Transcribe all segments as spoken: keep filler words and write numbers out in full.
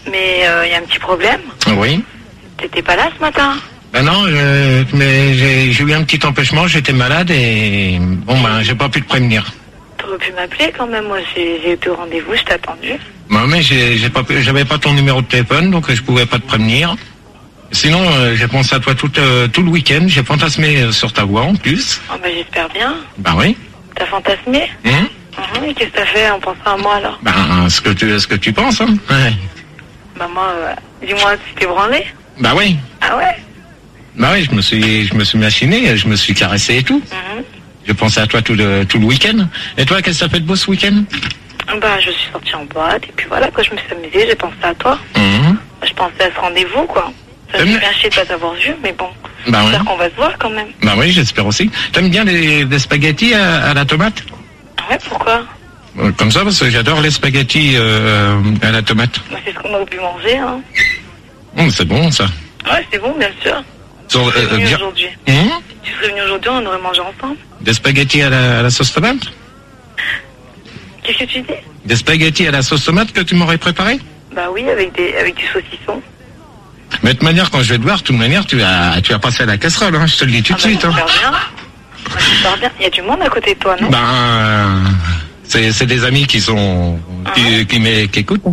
Mais il euh, y a un petit problème. Oui. T'étais pas là ce matin? Ben non, je, mais j'ai, j'ai eu un petit empêchement, j'étais malade et bon ben j'ai pas pu te prévenir. T'aurais pu m'appeler quand même, moi j'ai, j'ai été au rendez-vous, je t'ai attendu. Ben mais j'ai, j'ai pas, j'avais pas ton numéro de téléphone donc je pouvais pas te prévenir. Sinon euh, j'ai pensé à toi tout, euh, tout le week-end, j'ai fantasmé sur ta voix en plus. Oh ben j'espère bien. Ben oui. T'as fantasmé? Mmh. Mmh, qu'est-ce que t'as fait en pensant à moi alors? Ben ce que tu, ce que tu penses hein. Ouais. Ben moi, euh, dis-moi, tu t'es branlé? Ben oui. Ah ouais? Bah oui, je me suis, je me suis machiné, je me suis caressé et tout. Mmh. J'ai pensé à toi tout le, tout le week-end. Et toi, qu'est-ce que ça fait de beau ce week-end? Bah, je suis sortie en boîte et puis voilà, quoi, je me suis amusée, j'ai pensé à toi. Mmh. Je pensais à ce rendez-vous, quoi. Ça me fait bien chier de pas t'avoir vu, mais bon. Bah j'espère ouais. qu'on va se voir quand même. Bah oui, j'espère aussi. T'aimes bien les, les spaghettis à, à la tomate? Ouais, pourquoi? Comme ça, parce que j'adore les spaghettis euh, à la tomate. Bah, c'est ce qu'on aurait pu manger, hein. Mmh, c'est bon ça. Ouais, c'est bon, bien sûr. Sur, Tu serais euh, venu bien... aujourd'hui. Mmh. Tu serais venu aujourd'hui, on aurait mangé ensemble. Des spaghettis à la, à la sauce tomate? Qu'est-ce que tu dis? Des spaghettis à la sauce tomate que tu m'aurais préparé? Bah oui, avec des avec du saucisson. Mais de toute manière, quand je vais te voir, de toute manière, tu vas, tu vas passer à la casserole, hein, je te le dis tout Ah de bah, suite. Hein. J'espère bien. Bah, j'espère bien. Il y a du monde à côté de toi, non? Ben, euh, c'est, c'est des amis qui sont, qui, Uh-huh. qui, m'é- qui écoutent.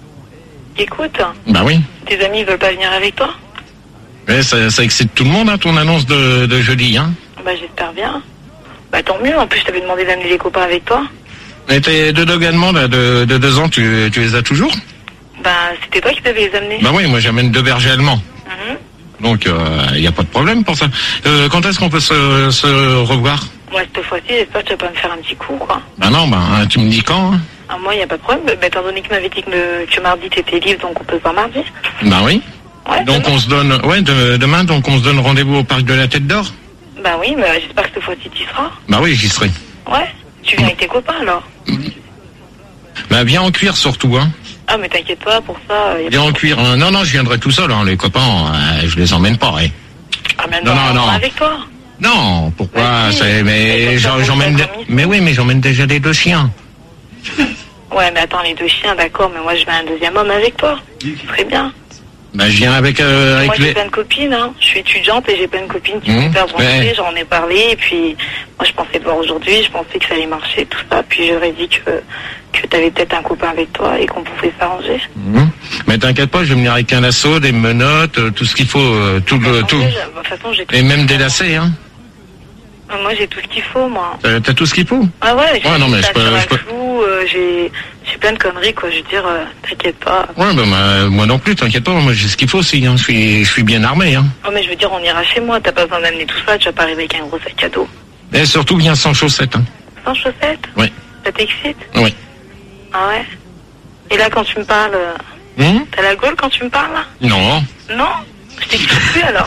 Écoute, Ben oui. tes amis veulent pas venir avec toi? Mais ça, ça excite tout le monde, hein, ton annonce de, de jeudi, hein. Bah j'espère bien. Bah tant mieux, en plus je t'avais demandé d'amener les copains avec toi. Et tes deux dogs allemands là, de, de deux ans, tu, tu les as toujours? Bah c'était toi qui devais les amener. Ben oui, moi j'amène deux bergers allemands. Mhm. Donc il euh, n'y a pas de problème pour ça. Euh, quand est-ce qu'on peut se, se revoir? Moi cette fois-ci, j'espère que tu vas pas me faire un petit coup, quoi. Ben non, ben tu me dis quand, hein? Ah, moi, il n'y a pas de problème. Bah, étant donné que tu m'avais dit que, le, que mardi, tu étais libre, donc on peut pas mardi. Ben oui. Ouais, Donc demain. on se donne, ouais, de, demain, donc on se donne rendez-vous au parc de la Tête d'Or. Bah oui, mais j'espère que cette fois-ci, tu y seras. Ben oui, j'y serai. Ouais. Tu viens avec tes copains, alors. Ben viens en cuir surtout, hein. Ah, mais t'inquiète pas, pour ça... Y a Viens pas en de- cuir. hein. Non, non, je viendrai tout seul, hein. Les copains, euh, je les emmène pas, hein. Ah, mais Non, non, non, non. avec toi. Non, pourquoi? Vas-y. c'est, mais Mais j'en- comme ça, j'emmène, pour de- faire comme il mais faut. oui, mais j'emmène déjà les deux chiens. Ouais, mais attends, les deux chiens, d'accord, mais moi, je veux un deuxième homme avec toi. Très bien. Ben je viens avec, euh, Moi, avec j'ai les. plein de copines, hein. Je suis étudiante et j'ai plein de copines qui Mmh, sont hyper branchées, ouais. j'en ai parlé, et puis, moi, je pensais te voir aujourd'hui, je pensais que ça allait marcher, tout ça, puis j'aurais dit que, que t'avais peut-être un copain avec toi et qu'on pouvait s'arranger. Mmh. Mais t'inquiète pas, je vais venir avec un lasso, des menottes, euh, tout ce qu'il faut, euh, tout le, tout. De toute façon, j'ai tout Et ce même qu'il des faut. lacets, hein. Moi, j'ai tout ce qu'il faut, moi. T'as, t'as tout ce qu'il faut. Ah ouais, j'ai Ouais, non, mais des je peux- tatouages je peux- flous, euh, j'ai, j'ai plein de conneries, quoi. Je veux dire, euh, t'inquiète pas. Ouais, ben moi, moi non plus, t'inquiète pas, moi j'ai ce qu'il faut aussi, hein. Je suis, je suis bien armé, hein. Oh, mais je veux dire, on ira chez moi, t'as pas besoin d'amener tout ça, tu vas pas arriver avec un gros sac à dos. Et surtout, viens sans chaussettes, hein. Sans chaussettes? Oui. Ça t'excite? Oui. Ah ouais? Et là, quand tu me parles, euh, Hum t'as la gueule quand tu me parles, là? Non. Non? Je t'excite plus, alors.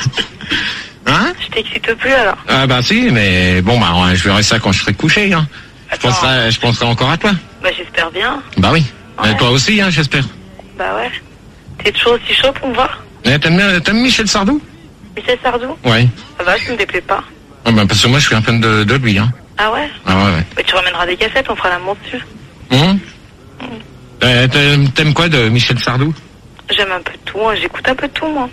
Hein? Je t'excite plus, alors. Ah bah si, mais bon, bah ouais, je verrai ça quand je serai couché, hein. Je Attends. penserai, je penserai encore à toi. Bah, j'espère bien. Bah oui. Ouais. Et toi aussi, hein, j'espère. Bah ouais. T'es toujours aussi chaud pour me voir? Et t'aimes, bien- t'aimes Michel Sardou? Michel Sardou? Ouais. Ça va, ça me déplaît pas. Ah bah parce que moi je suis un fan de, de lui, hein. Ah ouais? Ah ouais, ouais. Bah, tu ramèneras des cassettes, on fera l'amour dessus. Hum Euh, t'aimes, t'aimes quoi de Michel Sardou? J'aime un peu de tout, hein. J'écoute un peu de tout, moi.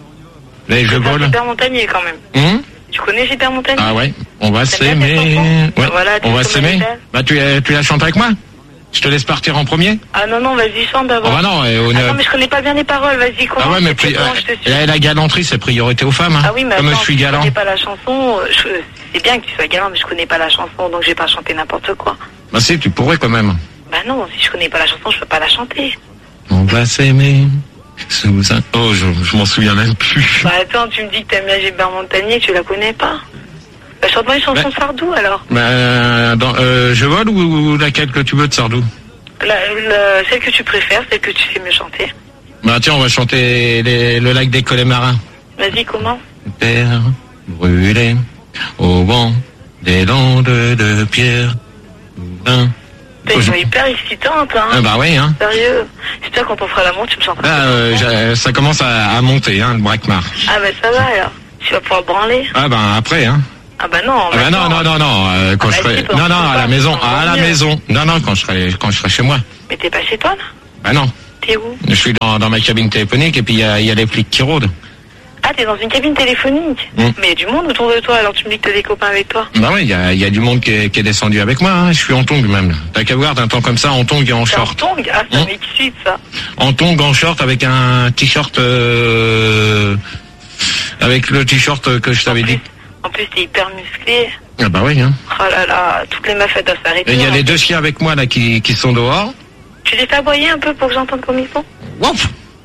Les jeux C'est volent. Gilbert Montagnier, quand même. Hum Tu connais Gilbert Montagnier? Ah ouais. On va T'aimes bien tes s'aimer. chansons? Ouais. Voilà, tu on va sais comment s'aimer. elle est belle. Bah tu, euh, tu la chantes avec moi? Je te laisse partir en premier? Ah non, non, vas-y, chante Oh d'abord. bah non, et on Ah a- non, mais je connais pas bien les paroles, vas-y, comment Ah ouais, mais tu fais, pri- comment je te suis? euh, la galanterie, c'est priorité aux femmes, hein. Ah oui, mais Comme attends, je suis si galant. je connais pas la chanson, euh, je- c'est bien que tu sois galant, mais je connais pas la chanson, donc je vais pas chanter n'importe quoi. Bah si, tu pourrais quand même. Bah non, si je connais pas la chanson, je peux pas la chanter. On va s'aimer sous un... Oh, je, je m'en souviens même plus. Bah attends, tu me dis que t'aimes bien Gilbert Montagnier, tu la connais pas? Bah chante-moi une chanson Bah- de Sardou, alors. Bah, euh, dans, euh, je vole ou, ou laquelle que tu veux de Sardou? La, la- celle que tu préfères, celle que tu sais mieux chanter. Bah tiens, on va chanter les- le lac des collets marins. Vas-y, comment? Terre brûlée au vent des landes de pierre. Hein. T'es une voix hyper excitante, hein. Ah bah oui, hein. Sérieux. J'espère quand on fera l'amour, tu me chanteras. Là, euh, j'ai- ça commence à, à monter, hein, le braquemar. Ah bah ça va, alors. Tu vas pouvoir branler. Ah bah après, hein. Ah bah non. Ah bah non, non, non, non, euh, quand Ah je bah serai... si, toi, Non, non, on peut à pas, la maison, on va à la mieux. maison. Non, non, quand je serai, quand je serai chez moi. Mais t'es pas chez toi, là? Bah non. T'es où? Je suis dans, dans ma cabine téléphonique et puis il y a, y a les flics qui rôdent. Ah, t'es dans une cabine téléphonique. Mmh. Mais il y a du monde autour de toi, alors tu me dis que t'as des copains avec toi. Bah ouais, il y a, y a du monde qui est, qui est descendu avec moi, hein. Je suis en tongs même. T'as qu'à voir d'un temps comme ça, en tongs et en T'es short. en tongs? Ah, ça Mmh. m'excite, ça. En tongs, en short, avec un t-shirt... Euh, avec le t-shirt que je t'avais dit. En plus, t'es hyper musclé. Ah bah oui, hein. Oh là là, toutes les meufs, elles doivent s'arrêter. Et il y a hein. les deux chiens avec moi là qui, qui sont dehors. Tu les fais aboyer un peu pour que j'entende comme ils sont? Wouf.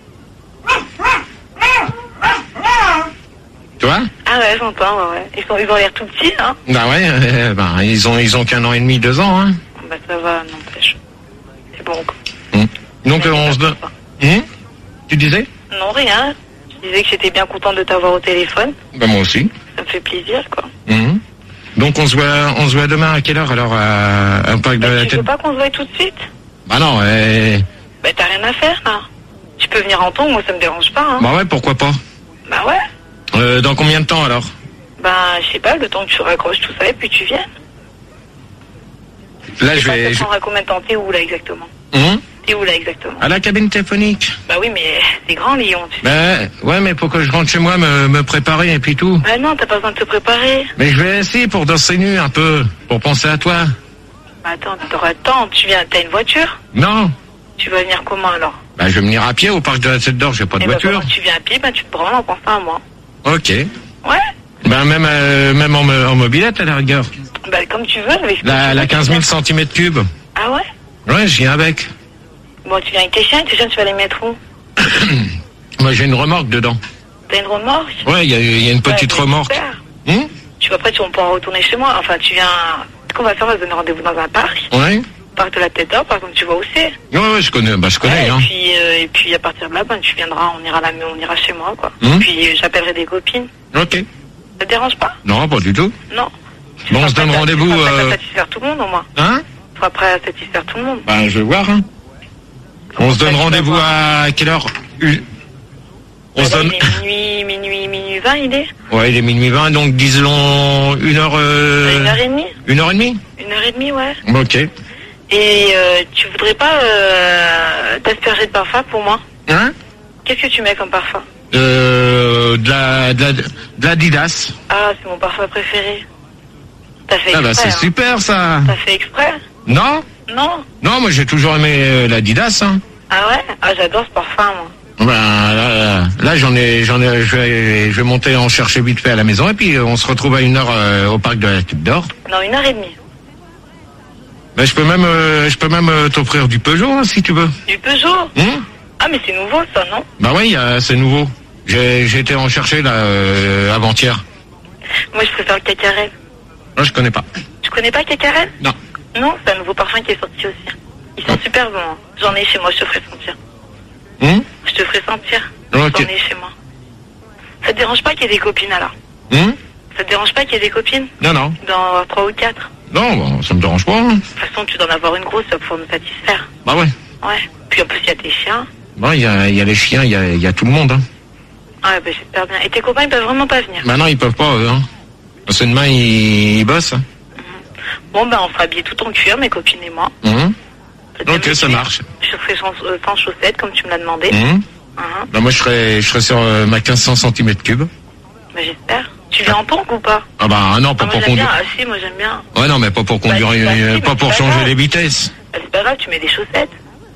Tu vois? Ah ouais, j'entends, ouais, ouais. Ils, sont, ils ont l'air tout petits, hein? Bah ouais, euh, bah, ils ont ils ont qu'un an et demi, deux ans, hein. Bah ça va, n'empêche. C'est bon, quoi. Mmh. Donc euh, on se donne... Mmh. Tu disais? Non, rien. Je disais que j'étais bien contente de t'avoir au téléphone. Bah moi aussi. Ça me fait plaisir, quoi. Mmh. Donc on se voit on se voit demain à quelle heure alors à un parc de Bah, la tu tête? veux pas qu'on se voie tout de suite? Bah non, euh... Bah t'as rien à faire, là. Tu peux venir en tongs, moi ça me dérange pas, hein. Bah ouais, pourquoi pas. Bah ouais. Euh, dans combien de temps alors? Bah je sais pas, le temps que tu raccroches tout ça et puis tu viens. Là Je je sais pas, vais... ça je- prendra combien de temps? T'es où, là, exactement? Mmh. T'es où, là, exactement? À la cabine téléphonique. Bah oui, mais c'est grand, Lyon, tu sais. Bah ouais, mais pour que je rentre chez moi me, me préparer et puis tout. Bah non, t'as pas besoin de te préparer. Mais je vais essayer pour danser nu un peu, pour penser à toi. Bah attends, t'auras le temps, tu viens, t'as une voiture? Non. Tu vas venir comment, alors? Bah je vais venir à pied au parc de la Tête d'Or, j'ai pas de Eh bah, voiture. comment tu viens à pied, bah tu te branles en pensant à moi. Ok. Ouais. Bah même euh, même en, mo- en mobilette à la rigueur. Bah comme tu veux, avec ce que La, tu la veux, quinze tu mille viens. centimètres cubes. Ah ouais? Ouais, je viens avec. Bon, tu viens avec tes chiens, tes chiens, tu vas les mettre où? Moi j'ai une remorque dedans. T'as une remorque? Ouais, il y a, y a une petite Ouais, mais remorque. super. Hum Tu vas après, tu vas pouvoir retourner chez moi. Enfin, tu viens... Ce qu'on va faire, on va se donner rendez-vous dans un parc. Ouais. Parc de la Tête d'Or, par exemple, tu vois où c'est. Ouais, ouais, je connais, bah je connais, Ouais, hein. et, puis, euh, et puis, à partir de là, ben, tu viendras, on ira, là, on ira chez moi, quoi. Hum. Puis, euh, j'appellerai des copines. Ok. Ça te dérange pas? Non, pas du tout. Non. Tu Bon, on seras se donne prête à- rendez-vous, Tu seras prête euh, à satisfaire tout le monde, au moins. Hein? Tu seras prêt à satisfaire tout le monde. Bah je vais voir, hein. On se ça, donne tu vas rendez-vous voir. à quelle heure? Une- On se Bah, donne... il est minuit, minuit, minuit vingt, il est. Ouais, il est minuit vingt, donc disons une heure... Euh... Une heure et demie. Une heure et demie? Une heure et demie, ouais. Ok. Et euh, tu voudrais pas euh, t'asperger de parfum pour moi? Hein? Qu'est-ce que tu mets comme parfum? Euh, de la, de la, de l'Adidas. Ah, c'est mon parfum préféré. T'as fait Ah bah exprès, c'est hein. super ça. T'as fait exprès? Non? Non? Non, moi j'ai toujours aimé euh, l'Adidas. Hein. Ah ouais? Ah, j'adore ce parfum, moi. Ben, là, là, j'en ai, j'en ai, je vais, je vais monter en chercher vite fait à la maison et puis euh, on se retrouve à une heure euh, au parc de la Tête d'Or. Non, une heure et demie. Ben, je peux même, euh, je peux même euh, t'offrir du Peugeot hein, si tu veux. Du Peugeot? Hum? Ah, mais c'est nouveau, ça, non? Bah oui, euh, c'est nouveau. J'ai, j'ai été en chercher là euh, avant-hier. Moi, je préfère le Cacarel. Moi je connais pas. Tu connais pas Cacarel? Non. Non, c'est un nouveau parfum qui est sorti aussi. Ils sont super bons. hein. J'en ai chez moi, je te ferai sentir. Hum? Je te ferai sentir. Ok. J'en ai chez moi. Ça te dérange pas qu'il y ait des copines, alors? Hum? Ça te dérange pas qu'il y ait des copines? Non, non. Dans trois ou quatre? Non, bon, ça me dérange pas. Hein. De toute façon, tu dois en avoir une grosse, ça va pouvoir me satisfaire. Bah ouais. Ouais. Puis en plus, il y a tes chiens. Bon, il y a, il y a les chiens, il y a, il y a tout le monde. Hein. Ouais, bah j'espère bien. Et tes copains, ils peuvent vraiment pas venir. Bah non, ils peuvent pas, eux. Hein. Parce que demain, ils, ils bossent. Hein. Bon, ben, on sera habillés tout en cuir, mes copines et moi. Hum? Peut-être même Ok, ça cuir. marche. Je te ferai sans, euh, sans chaussettes, comme tu me l'as demandé. Hum? Hein. Bah moi, je serai, je serai sur euh, ma quinze cents centimètres cubes. Bah j'espère. Tu viens en tongs ou pas? Ah bah non, Ah, pas moi pour j'aime bien. conduire. Ah si, moi j'aime bien. Ouais, non, mais pas pour conduire, Bah, une- bah, si, euh, mais pas c'est pour pas changer grave. les vitesses. Bah, c'est pas grave, tu mets des chaussettes.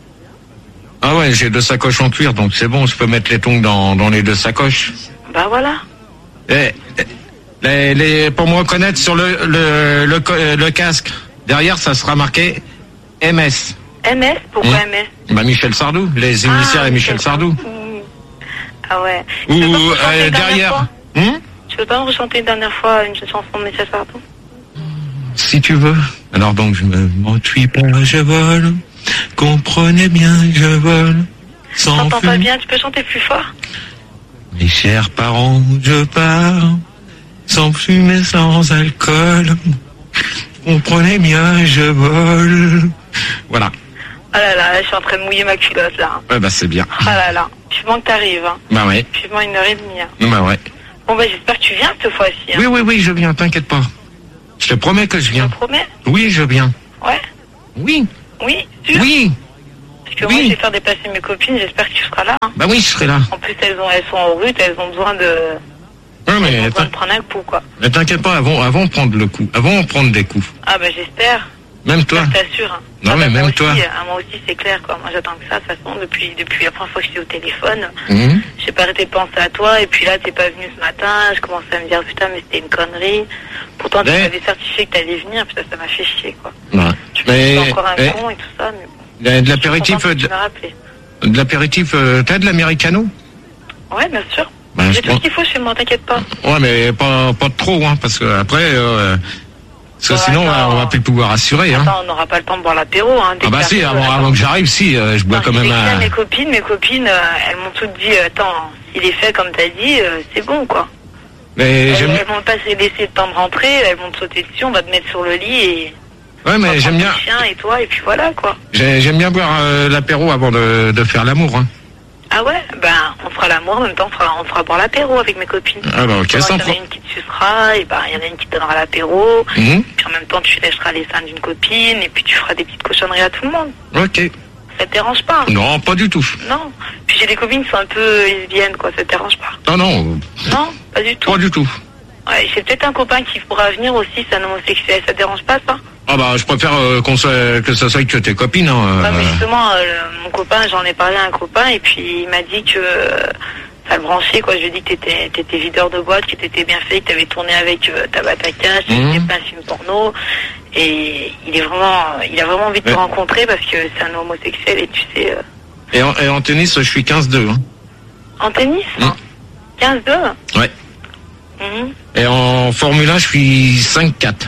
Ah ouais, j'ai deux sacoches en cuir, donc c'est bon, je peux mettre les tongs dans, dans les deux sacoches. Bah voilà. Eh, eh, les, les, pour me reconnaître sur le, le, le, co- euh, le casque, derrière, ça sera marqué M S. M S? Pourquoi Hum. M S? Bah Michel Sardou, les initiales Ah, à Michel Sardou. Mmh. Ah ouais. Ou Tu veux pas me rechanter euh, une dernière derrière. fois Hum? Tu veux pas me rechanter une dernière fois une chanson de Michel Sardou? Si tu veux. Alors donc, je me m'enfuis pas, je vole. Comprenez bien, je vole. Sans T'entends pas fumer. bien, tu peux chanter plus fort? Mes chers parents, je pars. Sans fumer, sans alcool. Comprenez bien, je vole. Voilà. Oh là là, je suis en train de mouiller ma culotte là. Ouais, bah c'est bien. Oh là là, vivement que t'arrives. Hein. Bah ouais. Vivement une heure et demie. Hein. Bah ouais. Bon bah j'espère que tu viens cette fois-ci. Hein. Oui, oui, oui, je viens, t'inquiète pas. Je te promets que je Tu me viens. promets? Oui, je viens. Ouais. Oui. Oui. Sûr? Oui. que Oui. moi, je vais faire déplacer mes copines, j'espère que tu seras là. Hein. Bah oui, je serai là. En plus, elles, ont, elles sont en route, elles ont besoin de, Ouais, mais elles ont besoin t'in- de prendre un coup, quoi. mais t'inquiète pas, avant, avant de prendre le coup, avant de prendre des coups. Ah bah j'espère, Même toi. je t'assure. Hein. Non, Ah, mais bah, même moi toi. Aussi, ah, moi aussi, c'est clair, quoi. Moi, j'attends que ça, de toute façon, depuis, depuis la première fois que j'étais au téléphone. Mhm. J'ai pas arrêté de penser à toi, et puis là, t'es pas venu ce matin, je commençais à me dire, putain, mais c'était une connerie. Pourtant, tu Mais- m'avais certifié que t'allais venir, putain, ça m'a fait chier, quoi. Ouais. Je me Mais, suis encore un eh, con et tout ça, mais bon. de de Je suis l'apéritif, contente que de, tu m'as rappelé. de l'apéritif, euh, t'as de l'americano? Ouais, bien sûr. Bah, je J'ai tout prends- ce qu'il faut chez moi, t'inquiète pas. Ouais, mais pas, pas de trop, hein, parce que après, euh, parce que Ouais, sinon, attends. on va plus pouvoir assurer, hein. Attends, on n'aura pas le temps de boire l'apéro, hein. dès Ah bah que si, t'arrives, avant, attends. avant que j'arrive, si, euh, je bois Non, quand j'ai même écrit à un... mes copines, mes copines, euh, elles m'ont toutes dit, euh, attends, s'il est fait comme t'as dit, euh, c'est bon, quoi. Mais Elles, j'aime bien... elles vont pas se laisser le temps de rentrer, elles vont te sauter dessus, on va te mettre sur le lit et... Ouais, on va mais j'aime prendre bien... le chien et toi, et puis voilà, quoi. j'ai- J'aime bien boire euh, l'apéro avant de, de faire l'amour, hein. Ah ouais, ben, on fera l'amour, en même temps, on fera, on fera boire l'apéro avec mes copines. Ah bah ok, Pendant sans qu'il y en a problème. une qui te sucera, et ben, il y en a une qui te donnera l'apéro, Mhm. puis en même temps, tu lècheras les seins d'une copine, et puis tu feras des petites cochonneries à tout le monde. Ok. Ça te dérange pas? Non, pas du tout. Non. Puis j'ai des copines qui sont un peu lesbiennes, quoi, ça te dérange pas? Non, non, Non, pas du tout. pas du tout. Ouais, j'ai peut-être un copain qui pourra venir aussi, c'est un homosexuel, ça te dérange pas, ça? Ah bah, je préfère euh, qu'on soit, que ça soit que tes copines, hein. euh, Ouais, mais justement, euh, le- mon copain, j'en ai parlé à un copain, et puis il m'a dit que euh, ça le branchait, quoi. Je lui ai dit que t'étais, t'étais videur de boîte, que t'étais bien fait, que t'avais tourné avec euh, Tabata Cash, que Mhm. t'étais pas un film porno. Et il est vraiment, il a vraiment envie de te Ouais. rencontrer parce que c'est un homosexuel, et tu sais, euh, et, en, et en tennis, je suis quinze deux, hein. en tennis, Mhm. hein, quinze deux. Ouais. Mhm. Et en Formule un, je suis cinq quatre.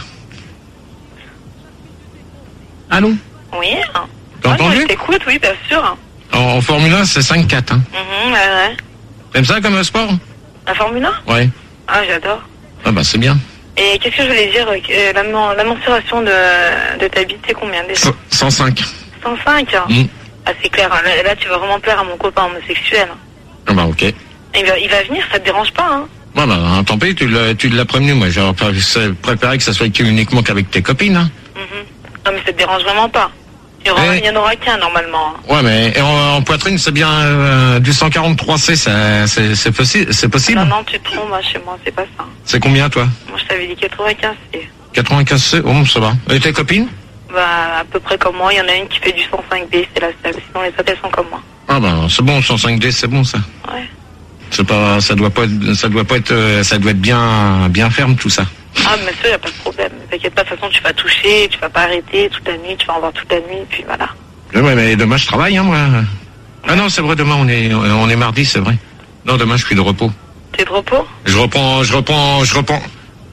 Allô? Oui. Hein. T'as Ouais, non, entendu? je t'écoute, oui, bien sûr. Hein. En, en Formule un, c'est cinq quatre, hein. Mhm, ouais, ouais. T'aimes ça comme sport? La Formule un? Ouais. Ah, j'adore. Ah bah, c'est bien. Et qu'est-ce que je voulais dire euh, la, men- la mensuration de, de ta bite, c'est combien déjà? cent cinq. cent cinq. Hein. Mhm. Ah, c'est clair. Hein. Là, là, tu vas vraiment plaire à mon copain homosexuel. Hein. Ah bah, ok. Il va, il va venir, ça te dérange pas, hein? Bah, bah, hein, tant pis, tu l'as, tu l'as prévenu. Moi, j'aurais pas préféré que ça soit uniquement qu'avec tes copines, hein. Mhm. Non, mais ça te dérange vraiment pas. Il y, aura, Eh. il y en aura qu'un, normalement. Hein. Ouais, mais et en, en poitrine, c'est bien euh, du cent quarante-trois C, ça, c'est, c'est, possi- c'est possible? Non, non, tu te trompes, moi, chez moi, c'est pas ça. C'est combien, toi? Moi, je t'avais dit quatre-vingt-quinze, c'est... quatre-vingt-quinze C? Oh, ça va. Et tes copines? Bah, à peu près comme moi, il y en a une qui fait du cent cinq B, c'est la seule. Sinon, les autres, elles sont comme moi. Ah bah, c'est bon, cent cinq D, c'est bon, ça. Ouais. C'est pas, ça doit pas être, ça doit pas être, euh, ça doit être bien, bien ferme, tout ça. Ah, mais ça, y a pas de problème. T'inquiète pas, de toute façon, tu vas toucher, tu vas pas arrêter toute la nuit, tu vas en voir toute la nuit, puis voilà. Ouais, mais demain, je travaille, hein, moi. Ah non, c'est vrai, demain, on est, on est mardi, c'est vrai. Non, demain, je suis de repos. T'es de repos? Je reprends, je reprends, je reprends.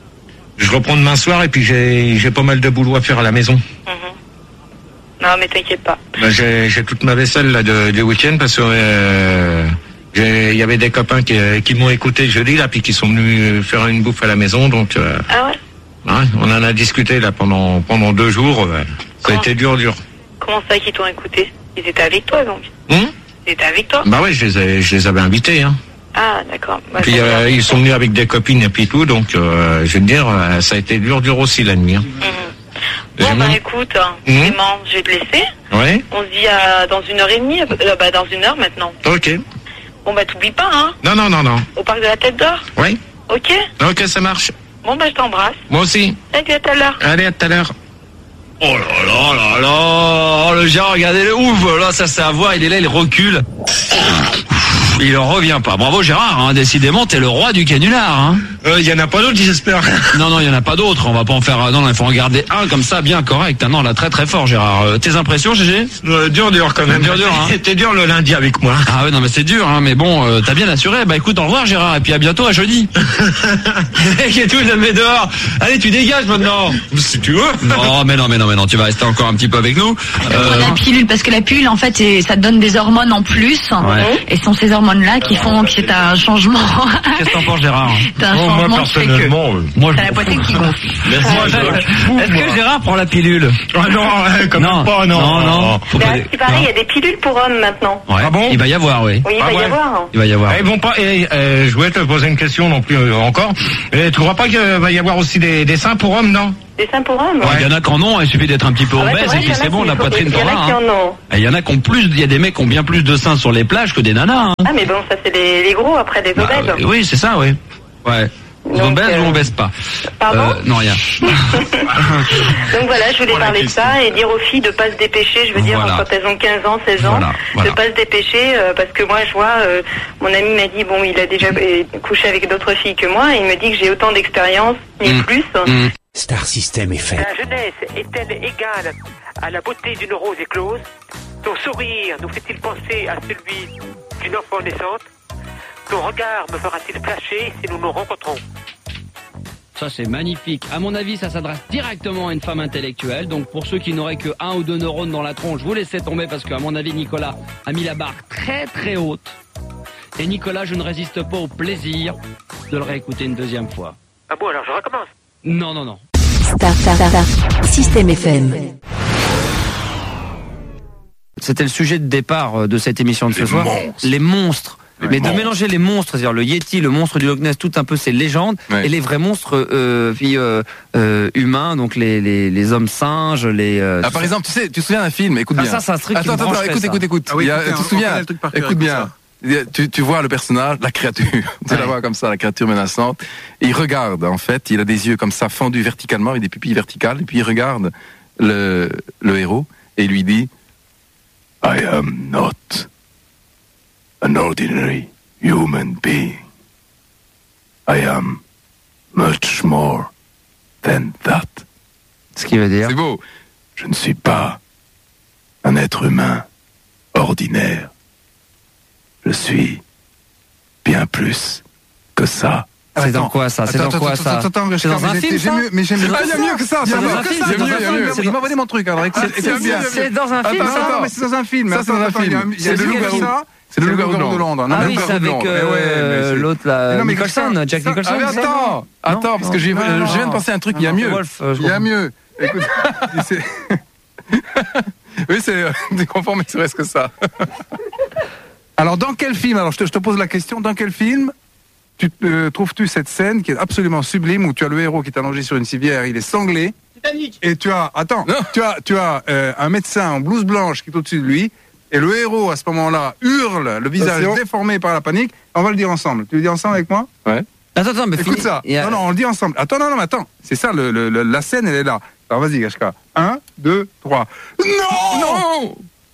Je reprends demain soir et puis j'ai, j'ai pas mal de boulot à faire à la maison. Mhm. Non, mais t'inquiète pas. Bah, j'ai, j'ai toute ma vaisselle là de, du week-end parce que euh, j'ai- il y avait des copains qui, qui m'ont écouté jeudi là puis qui sont venus faire une bouffe à la maison, donc euh, Ah ouais? ouais, on en a discuté là pendant pendant deux jours. euh, ça a Comment été dur, dur. Comment ça qu'ils t'ont écouté? Ils étaient avec toi, donc? Hum Ils étaient avec toi? bah ouais, je les, ai, je les avais invités. Hein. Ah, d'accord. Bah, Puis ça euh, va. ils sont venus avec des copines et puis tout, donc euh, je veux te dire, euh, ça a été dur, dur aussi la nuit. Hein. Mhm. Bon, J'ai bah même- écoute, hein, Mhm. Clément, je vais te laisser. Ouais. On se dit à, dans une heure et demie, euh, bah, dans une heure maintenant. Ok. Bon, bah t'oublies pas, hein, Non, non, non, non. au parc de la Tête d'Or. Ouais. Ok? Ok, ça marche. Bon, bah je t'embrasse. Moi aussi. Salut, à tout à l'heure. Allez, à tout à l'heure. Oh là là là là. Oh, le Gérard, regardez-le. Ouf, là, ça c'est à voir. Il est là, il recule. Il en revient pas. Bravo Gérard, hein. Décidément, t'es le roi du canular. Hein. Il euh, y en a pas d'autres, j'espère. Non, non, il y en a pas d'autres. On va pas en faire. Non, non, il faut en garder un comme ça, bien correct. Ah non, là, très très fort, Gérard. Euh, tes impressions, Gégé? Euh, dur, dur quand même. Dur, dur, hein. C'était dur le lundi avec moi. Ah ouais, non, mais c'est dur, hein. Mais bon, euh, t'as bien assuré. Bah écoute, au revoir, Gérard. Et puis à bientôt, à jeudi. Et tout, il le met dehors. Allez, tu dégages maintenant. Si tu veux. Non, mais non, mais non, mais non. Tu vas rester encore un petit peu avec nous. Pour Euh, la pilule, parce que la pilule, en fait, c'est- ça te donne des hormones en plus. Ouais. Et ce sont ces hormones-là qui font que c'est un changement. Qu'est-ce que t'en penses, Gérard? T'as un Bon, moi, changement qui fait que personnellement, euh, Moi, t'as la poitrine qui gonfle. Est-ce que Gérard prend la pilule? Ah non, ouais, quand Non, même pas, non. non, non. Faut Bah, pas- c'est pareil, il y a des pilules pour hommes maintenant. Ouais. Ah bon? Il va y avoir, oui. Oui, il Ah va y ouais. avoir. Hein. Il va y avoir. Eh, bon, pas, eh, euh, je voulais te poser une question non plus euh, encore. Et tu crois pas qu'il va y avoir aussi des, des seins pour hommes, non? Des seins pour hommes. Il y en a qui en ont, il suffit d'être un petit peu Ah ouais, obèse c'est vrai et puis qu'il y en a c'est bon, qui- la poitrine il y en t'en a a. qui hein. en ont. Et il y en a qui ont plus, il y a des mecs qui ont bien plus de seins sur les plages que des nanas. Hein. Ah, mais bon, ça, c'est les, les gros après, des Bah, obèses. oui, oui, c'est ça, oui. Ouais. On Donc, baise euh, ou on baisse pas? Pardon euh, Non, rien. Donc voilà, je voulais Voilà, parler de question. ça et dire aux filles de pas se dépêcher, je veux dire, Voilà. quand elles ont quinze ans, seize ans, Voilà, voilà. de pas se dépêcher, euh, parce que moi, je vois, euh, mon ami m'a dit, bon, il a déjà euh, couché avec d'autres filles que moi, et il me dit que j'ai autant d'expérience, ni Mm. plus. Mm. Star System F M. La jeunesse est-elle égale à la beauté d'une rose éclose? Ton sourire nous fait-il penser à celui d'une enfant naissante? Ton regard me fera-t-il flasher si nous nous rencontrons? Ça, c'est magnifique. À mon avis, ça s'adresse directement à une femme intellectuelle. Donc, pour ceux qui n'auraient que un ou deux neurones dans la tronche, vous laissez tomber parce qu'à mon avis, Nicolas a mis la barre très très haute. Et Nicolas, je ne résiste pas au plaisir de le réécouter une deuxième fois. Ah bon, alors je recommence. Non, non, non. Star, star, star, star. System F M. C'était le sujet de départ de cette émission de ce Les soir. monstres. Les monstres. Les Mais monstres. de mélanger les monstres, c'est-à-dire le Yeti, le monstre du Loch Ness, tout un peu ces légendes, Ouais. et les vrais monstres euh, puis, euh, euh, humains, donc les, les, les hommes singes, les... euh, Ah, par exemple, tu sais, tu te souviens d'un film, écoute Ah, bien. ça, c'est un truc qui Attends, me attends, attends, brancherait, écoute, ça. écoute, écoute. Ah oui, Il y a- écoutez, tu te on- on souviens connaît le truc par cœur, Écoute écoute bien. Il y a- Tu, tu vois le personnage, la créature. Tu la vois comme ça, la créature menaçante. Et il regarde, en fait, il a des yeux comme ça, fendus verticalement, avec des pupilles verticales. Et puis il regarde le, le héros et il lui dit I am not an ordinary human being. I am much more than that. Ce qui veut dire... C'est beau. Je ne suis pas un être humain ordinaire. Je suis bien plus que ça. C'est dans quoi ça? C'est dans quoi ça? Attends, attends, C'est dans un film, ça? Mais j'aime mieux. Ah, il y a mieux que ça, Il y a ça mieux va. que film, ça. c'est Il y a dans mieux, un il y a film, mieux. c'est Il m'a envoyé mon truc, alors écoute. Ah, c'est bien. C'est dans un film, Attends, ça? attends. Mais c'est dans un film. Ça, c'est dans un Attends, il y a- film. il y a C'est le mieux que loup-garou. ça. C'est le loup-garou de Londres. Non, Ah le oui, loup-garou c'est de avec Londres. euh, Eh ouais, mais c'est- l'autre là, Mais non, mais Nicholson, ça- Jack ça- Nicholson. Ah, mais c'est ça attends, Non, attends, parce que j'ai- non, je non, viens de non. penser à un truc, il y a Non, mieux. Wolf, euh, je Il y a comprends. mieux. Écoute, c'est- Oui, c'est euh, c'est conforme, mais c'est reste que ça. Alors, dans quel film, alors je te, je te pose la question, dans quel film tu, euh, trouves-tu cette scène qui est absolument sublime où tu as le héros qui est allongé sur une civière, il est sanglé. Et tu as, attends, Non. tu as, tu as euh, un médecin en blouse blanche qui est au-dessus de lui. Et le héros, à ce moment-là, hurle, le visage Attention. déformé par la panique. On va le dire ensemble. Tu le dis ensemble avec moi? Attends, attends, mais Écoute finis. ça. Il y a- Non, non, on le dit ensemble. Attends, non, non, mais attends. C'est ça, le, le- le- la scène, elle est là. Alors vas-y, Gashka. Un, deux, trois. Non, Non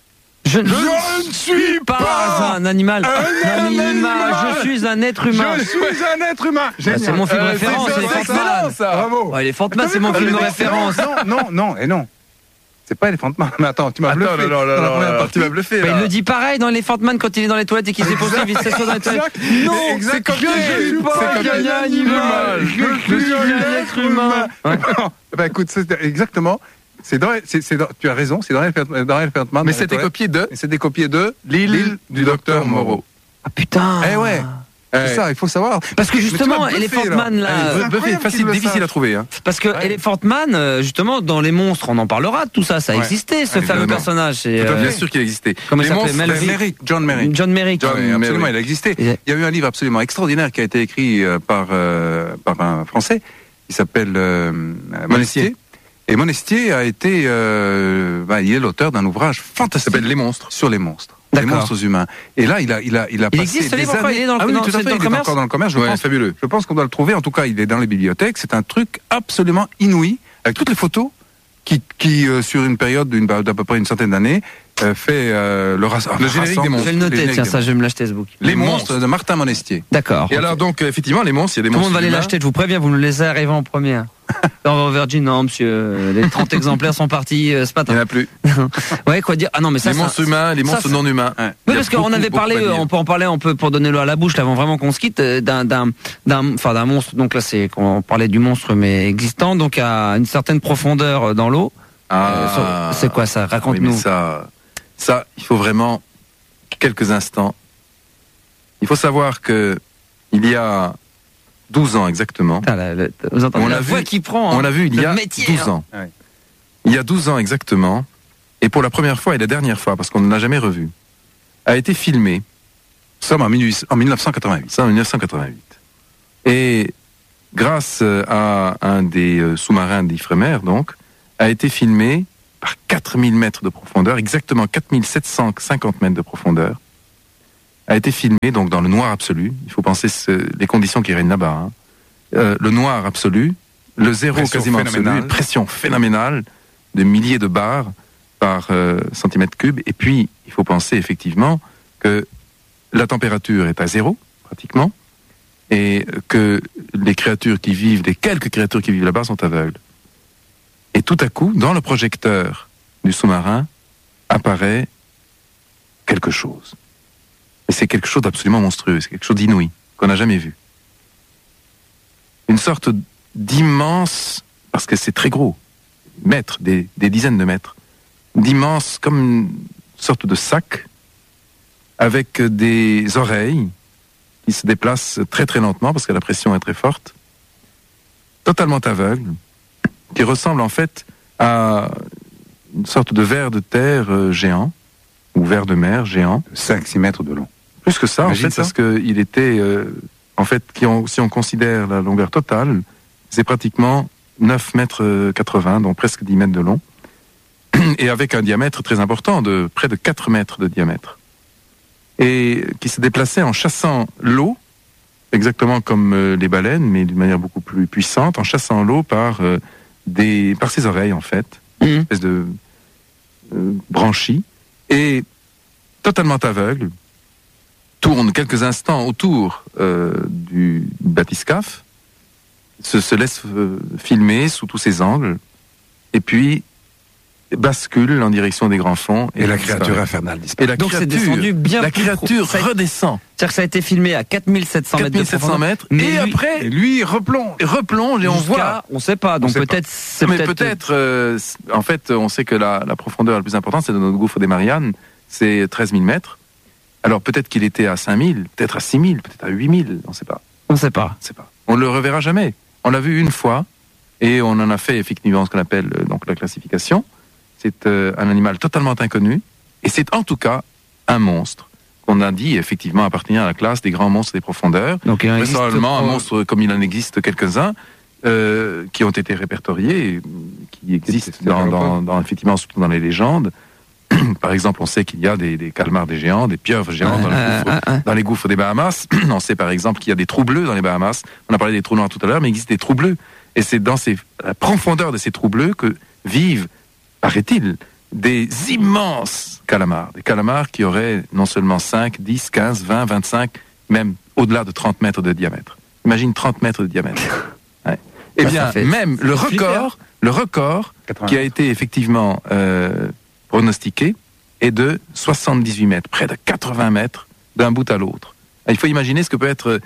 Je ne Je ne suis pas pas un animal. un animal. Je suis un être humain. Je suis un être humain. Bah, c'est Génial. mon film Euh, référence, c'est- les c'est Fantman. excellent, ça. Bravo. Ouais, les Fantman, c'est mon Ah, film mais non, référence. Non, non, non, et non. C'est pas Elephant Man. Mais attends, tu m'as Attends, bluffé. là, là, là, dans la là, première là, partie. tu m'as bluffé, Bah, là. il le dit pareil dans Elephant Man quand il est dans les toilettes et qu'il s'est poursuivi, il s'assoit dans les toilettes. Exact. Non, Exact. c'est comme Je je suis suis pas pas un un animal. Je suis un être humain. Ouais. Bah écoute, c'est exactement. C'est dans, c'est, c'est dans, tu as raison, c'est dans Elephant dans Elephant Man. Mais dans les c'était toilettes. copié de Et c'était copié de L'île du docteur Moreau. Ah putain. Eh ouais. C'est Eh. ça, il faut savoir. Parce que Mais tu justement, m'as bluffé, Elephant là. Man là. Allez, euh, c'est Bluffé, incroyable facile, qu'il le difficile sache. à trouver. Hein. Parce que Elephant Man, euh, justement, dans les monstres, on en parlera de tout ça, ça a Ouais. existé, ce Allez, fameux vraiment. personnage. C'est, Tout à fait, euh, bien sûr qu'il existait. comment il Les s'appelait, monstres, Melville Merrick, John Merrick. John Merrick. John- Oui, absolument, Merrick. il a existé. Et- Il y a eu un livre absolument extraordinaire qui a été écrit euh, par, euh, par un Français qui s'appelle euh, Monestier. Et Monestier a été, euh, bah, il est l'auteur d'un ouvrage Ça fantastique s'appelle Les monstres. sur les monstres, les D'accord. monstres humains. Et là, il a, il a, il a Il passé existe ce des livre encore, années. il est dans le- ah oui, dans- tout à c'est fait, dans le il est commerce encore dans le commerce. Je Ouais, pense, fabuleux. je pense qu'on doit le trouver. En tout cas, il est dans les bibliothèques. C'est un truc absolument inouï avec toutes les photos qui, qui euh, sur une période d'une d'à peu près une centaine d'années, euh, fait euh, le, rass- Le générique rassemble- des Je vais le les noter, génériques tiens, des ça, je vais me l'acheter ce book. Les, Les monstres, monstres. de Martin Monestier. D'accord. Et alors, donc, euh, effectivement, les monstres, il y a des Tout le monstres. monde va aller humains. l'acheter, je vous préviens, vous nous laissez arriver en premier. Dans Virgin, non, monsieur, les trente exemplaires sont partis euh, ce Il n'y en matin. a plus. Ouais, quoi dire? Ah non, mais ça, Les ça- monstres humains, les ça, monstres ça- non humains. Ouais. Il Oui, y a parce qu'on beaucoup, avait beaucoup parlé, à dire. euh, on peut en parler, on peut pour donner l'eau à la bouche, là, avant vraiment qu'on se quitte, euh, d'un, d'un, d'un, enfin d'un monstre. Donc là, c'est qu'on parlait du monstre, mais existant, donc à une certaine profondeur euh, dans l'eau. Ah. Euh, c'est quoi ça? Oui, Raconte-nous. mais ça, ça, il faut vraiment quelques instants. Il faut savoir que il y a douze ans exactement, Putain, la- la- vous entendez On la l'a voix vu- qui prend. on hein. l'a vu il y Le a métier, douze hein. ans. Ouais. Il y a douze ans exactement, et pour la première fois et la dernière fois, parce qu'on ne l'a jamais revu, a été filmé, Nous sommes en, mille huit cents en mille neuf cent quatre-vingt-huit. ça en mille neuf cent quatre-vingt-huit. Et grâce à un des euh, sous-marins d'Ifremer, donc, a été filmé par quatre mille mètres de profondeur, exactement quatre mille sept cent cinquante mètres de profondeur, a été filmé donc dans le noir absolu. Il faut penser ce, les conditions qui règnent là-bas. Hein. Euh, le noir absolu, le zéro pression quasiment absolu, une pression phénoménale de milliers de bars par euh, centimètre cube. Et puis, il faut penser effectivement que la température est à zéro, pratiquement, et que les créatures qui vivent, les quelques créatures qui vivent là-bas sont aveugles. Et tout à coup, dans le projecteur du sous-marin, apparaît quelque chose. Et c'est quelque chose d'absolument monstrueux, c'est quelque chose d'inouï, qu'on n'a jamais vu. Une sorte d'immense, parce que c'est très gros, mètres, des, des dizaines de mètres, d'immense, comme une sorte de sac, avec des oreilles qui se déplacent très très lentement, parce que la pression est très forte, totalement aveugle, qui ressemble en fait à une sorte de ver de terre euh, géant, ou ver de mer géant. cinq à six mètres de long. Plus que ça, Imagine en fait, ça. Parce qu'il était, euh, en fait, qui on, si on considère la longueur totale, c'est pratiquement neuf mètres quatre-vingts, donc presque dix mètres de long, et avec un diamètre très important, de près de quatre mètres de diamètre. Et qui se déplaçait en chassant l'eau, exactement comme euh, les baleines, mais d'une manière beaucoup plus puissante, en chassant l'eau par... Euh, Des, par ses oreilles en fait, mmh. une espèce de euh, branchie, et totalement aveugle, tourne quelques instants autour euh, du bathyscaphe, se, se laisse euh, filmer sous tous ses angles, et puis bascule en direction des grands fonds. Et, et la créature infernale disparaît. Et la Donc c'est descendu bien La plus créature pro... redescend. C'est-à-dire que ça a été filmé à quatre mille sept cents mètres de profondeur. mètres, mais et lui, après, et lui replonge. replonge et on voit. On sait pas, donc sait peut-être... Pas. C'est mais peut-être, peut-être, euh, en fait, on sait que la, la profondeur la plus importante, c'est dans notre gouffre des Mariannes, c'est treize mille mètres. Alors peut-être qu'il était à cinq mille, peut-être à six mille, peut-être à huit mille, on ne sait pas. On sait pas. On sait pas. On le reverra jamais. On l'a vu une fois, et on en a fait effectivement ce qu'on appelle euh, donc la classification. C'est euh, un animal totalement inconnu, et c'est en tout cas un monstre qu'on a dit effectivement appartenir à la classe des grands monstres des profondeurs. Donc il existe seulement un monstre comme il en existe quelques-uns euh, qui ont été répertoriés, qui existent dans, dans, dans, effectivement surtout dans les légendes. Par exemple, on sait qu'il y a des, des calmars des géants, des pieuvres géants dans, le gouffre, euh, euh, dans les gouffres des Bahamas. On sait par exemple qu'il y a des trous bleus dans les Bahamas. On a parlé des trous noirs tout à l'heure, mais il existe des trous bleus. Et c'est dans ces, la profondeur de ces trous bleus que vivent, paraît-il, des immenses calamars. Des calamars qui auraient non seulement cinq, dix, quinze, vingt, vingt-cinq, même au-delà de trente mètres de diamètre. Imagine trente mètres de diamètre. Ouais. Eh ça, bien, ça même le record, le record qui a été effectivement euh, pronostiqué est de soixante-dix-huit mètres, près de quatre-vingts mètres d'un bout à l'autre. Il faut imaginer ce que peut être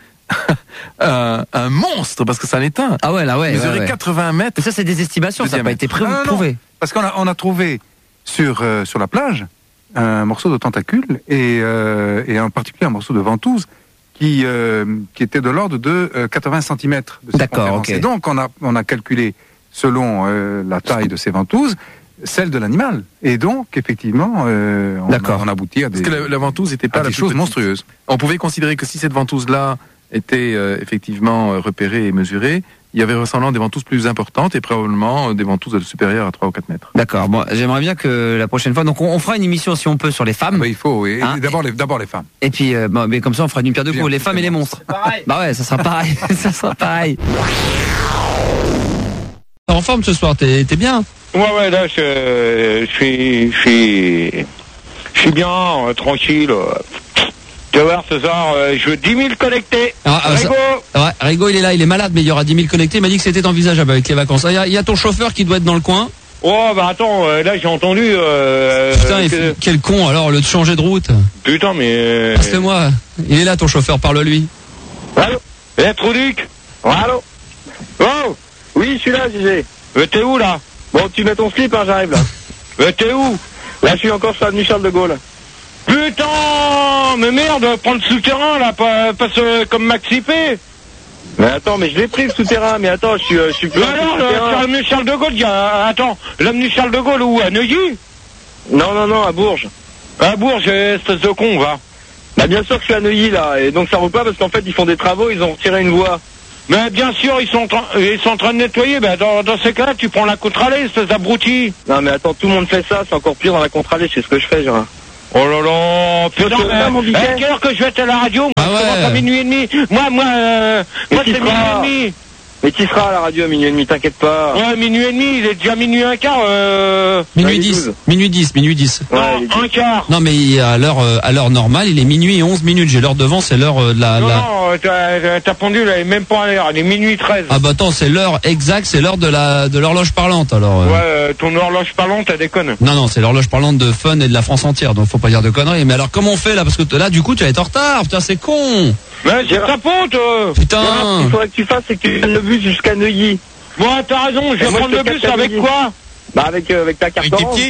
un, un monstre, parce que ça n'est un. Ah ouais, là ouais. Mesurer ouais, ouais. quatre-vingts mètres. Mais ça, c'est des estimations, ça n'a pas été prouvé. Non, non, non. Parce qu'on a, on a trouvé sur, euh, sur la plage un morceau de tentacule et, euh, et en particulier un morceau de ventouse qui, euh, qui était de l'ordre de euh, quatre-vingts centimètres de D'accord, ok. Et donc on a, on a calculé selon euh, la taille de ces ventouses celle de l'animal. Et donc, effectivement, euh, on, a, on aboutit à des... Parce que la, la ventouse n'était pas la des choses monstrueuses. On pouvait considérer que si cette ventouse-là était euh, effectivement euh, repérée et mesurée, il y avait ressemblant des ventouses plus importantes et probablement euh, des ventouses supérieures à trois ou quatre mètres. D'accord. Bon, j'aimerais bien que la prochaine fois, donc on, on fera une émission si on peut sur les femmes. Ah bah, il faut, oui. Hein d'abord, les, d'abord les femmes. Et puis, euh, bon, mais comme ça, on fera une pierre deux coups, les femmes et les monstres. Pareil. Bah ouais, ça sera pareil. ça sera pareil. T'es en forme ce soir, t'es, t'es bien. Ouais, ouais, là, je, je suis, je suis, je suis bien, euh, tranquille. Tu vas voir, ce soir, euh, je veux dix mille connectés. Ah, ah, Rigo ça, ouais, Rigo, il est là, il est malade, mais il y aura dix mille connectés. Il m'a dit que c'était envisageable avec les vacances. Il y a, il y a ton chauffeur qui doit être dans le coin. Oh, bah attends, euh, là, j'ai entendu... Euh, Putain, euh, que... quel con, alors, le de changer de route. Putain, mais... Euh... Passe-le-moi. Il est là, ton chauffeur, parle-lui. Allô? Eh, Trouduc? Allô? Oh! Oui, je suis là, J G. T'es où, là? Bon, tu mets ton slip, hein, j'arrive, là. Mais t'es où? Là, je suis encore sur l'avenue Charles de Gaulle. Putain! Mais merde, prends le souterrain, là, pas, pas ce, comme Maxi P. Mais attends, mais je l'ai pris, le souterrain, mais attends, je suis, euh, je suis plus... Mais alors, sur l'avenue Charles de Gaulle, il y a... Attends, l'avenue Charles de Gaulle, où? À Neuilly? Non, non, non, à Bourges. À Bourges, espèce de con, va. Bah, bien sûr que je suis à Neuilly, là, et donc ça roule pas, parce qu'en fait, ils font des travaux, ils ont retiré une voie. Mais bien sûr, ils sont en train, ils sont en train de nettoyer. Ben, dans, dans ces cas-là, tu prends la contre-allée, espèce d'abruti. Non, mais attends, tout le monde fait ça, c'est encore pire dans la contre-allée, c'est ce que je fais, Gérard. Oh là là, putain, mais, à quelle heure que je vais être à la radio? Moi, Ah je ouais. commence à minuit et demi. Moi, moi, euh, moi, qui c'est minuit sera- et demi. Mais tu seras à la radio à minuit et demi, t'inquiète pas. Ouais, minuit et demi, il est déjà minuit un quart, euh... Minuit Ouais, il est dix, douze. minuit dix, minuit dix. Ouais, non, il est dit. un quart. Non, mais à l'heure, euh, à l'heure normale, il est minuit et onze minutes. J'ai l'heure devant, c'est l'heure euh, de la, Non, la- non, ta, ta pendule, elle est même pas à l'heure, elle est minuit treize. Ah bah attends, c'est l'heure exacte, c'est l'heure de la, de l'horloge parlante, alors. euh. Ouais, euh, ton horloge parlante, t'as déconne. Non, non, c'est l'horloge parlante de Fun et de la France entière, donc faut pas dire de conneries. Mais alors, comment on fait, là? Parce que t- là, du coup, tu vas être en retard, putain, c'est con! Mais c'est ta faute, euh. Gérard, ce Putain! qu'il faudrait que tu fasses, c'est que tu viennes le bus jusqu'à Neuilly. Bon, t'as raison, je vais Et moi, prendre je le te bus capte à avec midi. quoi? Bah, avec, euh, avec ta carte orange.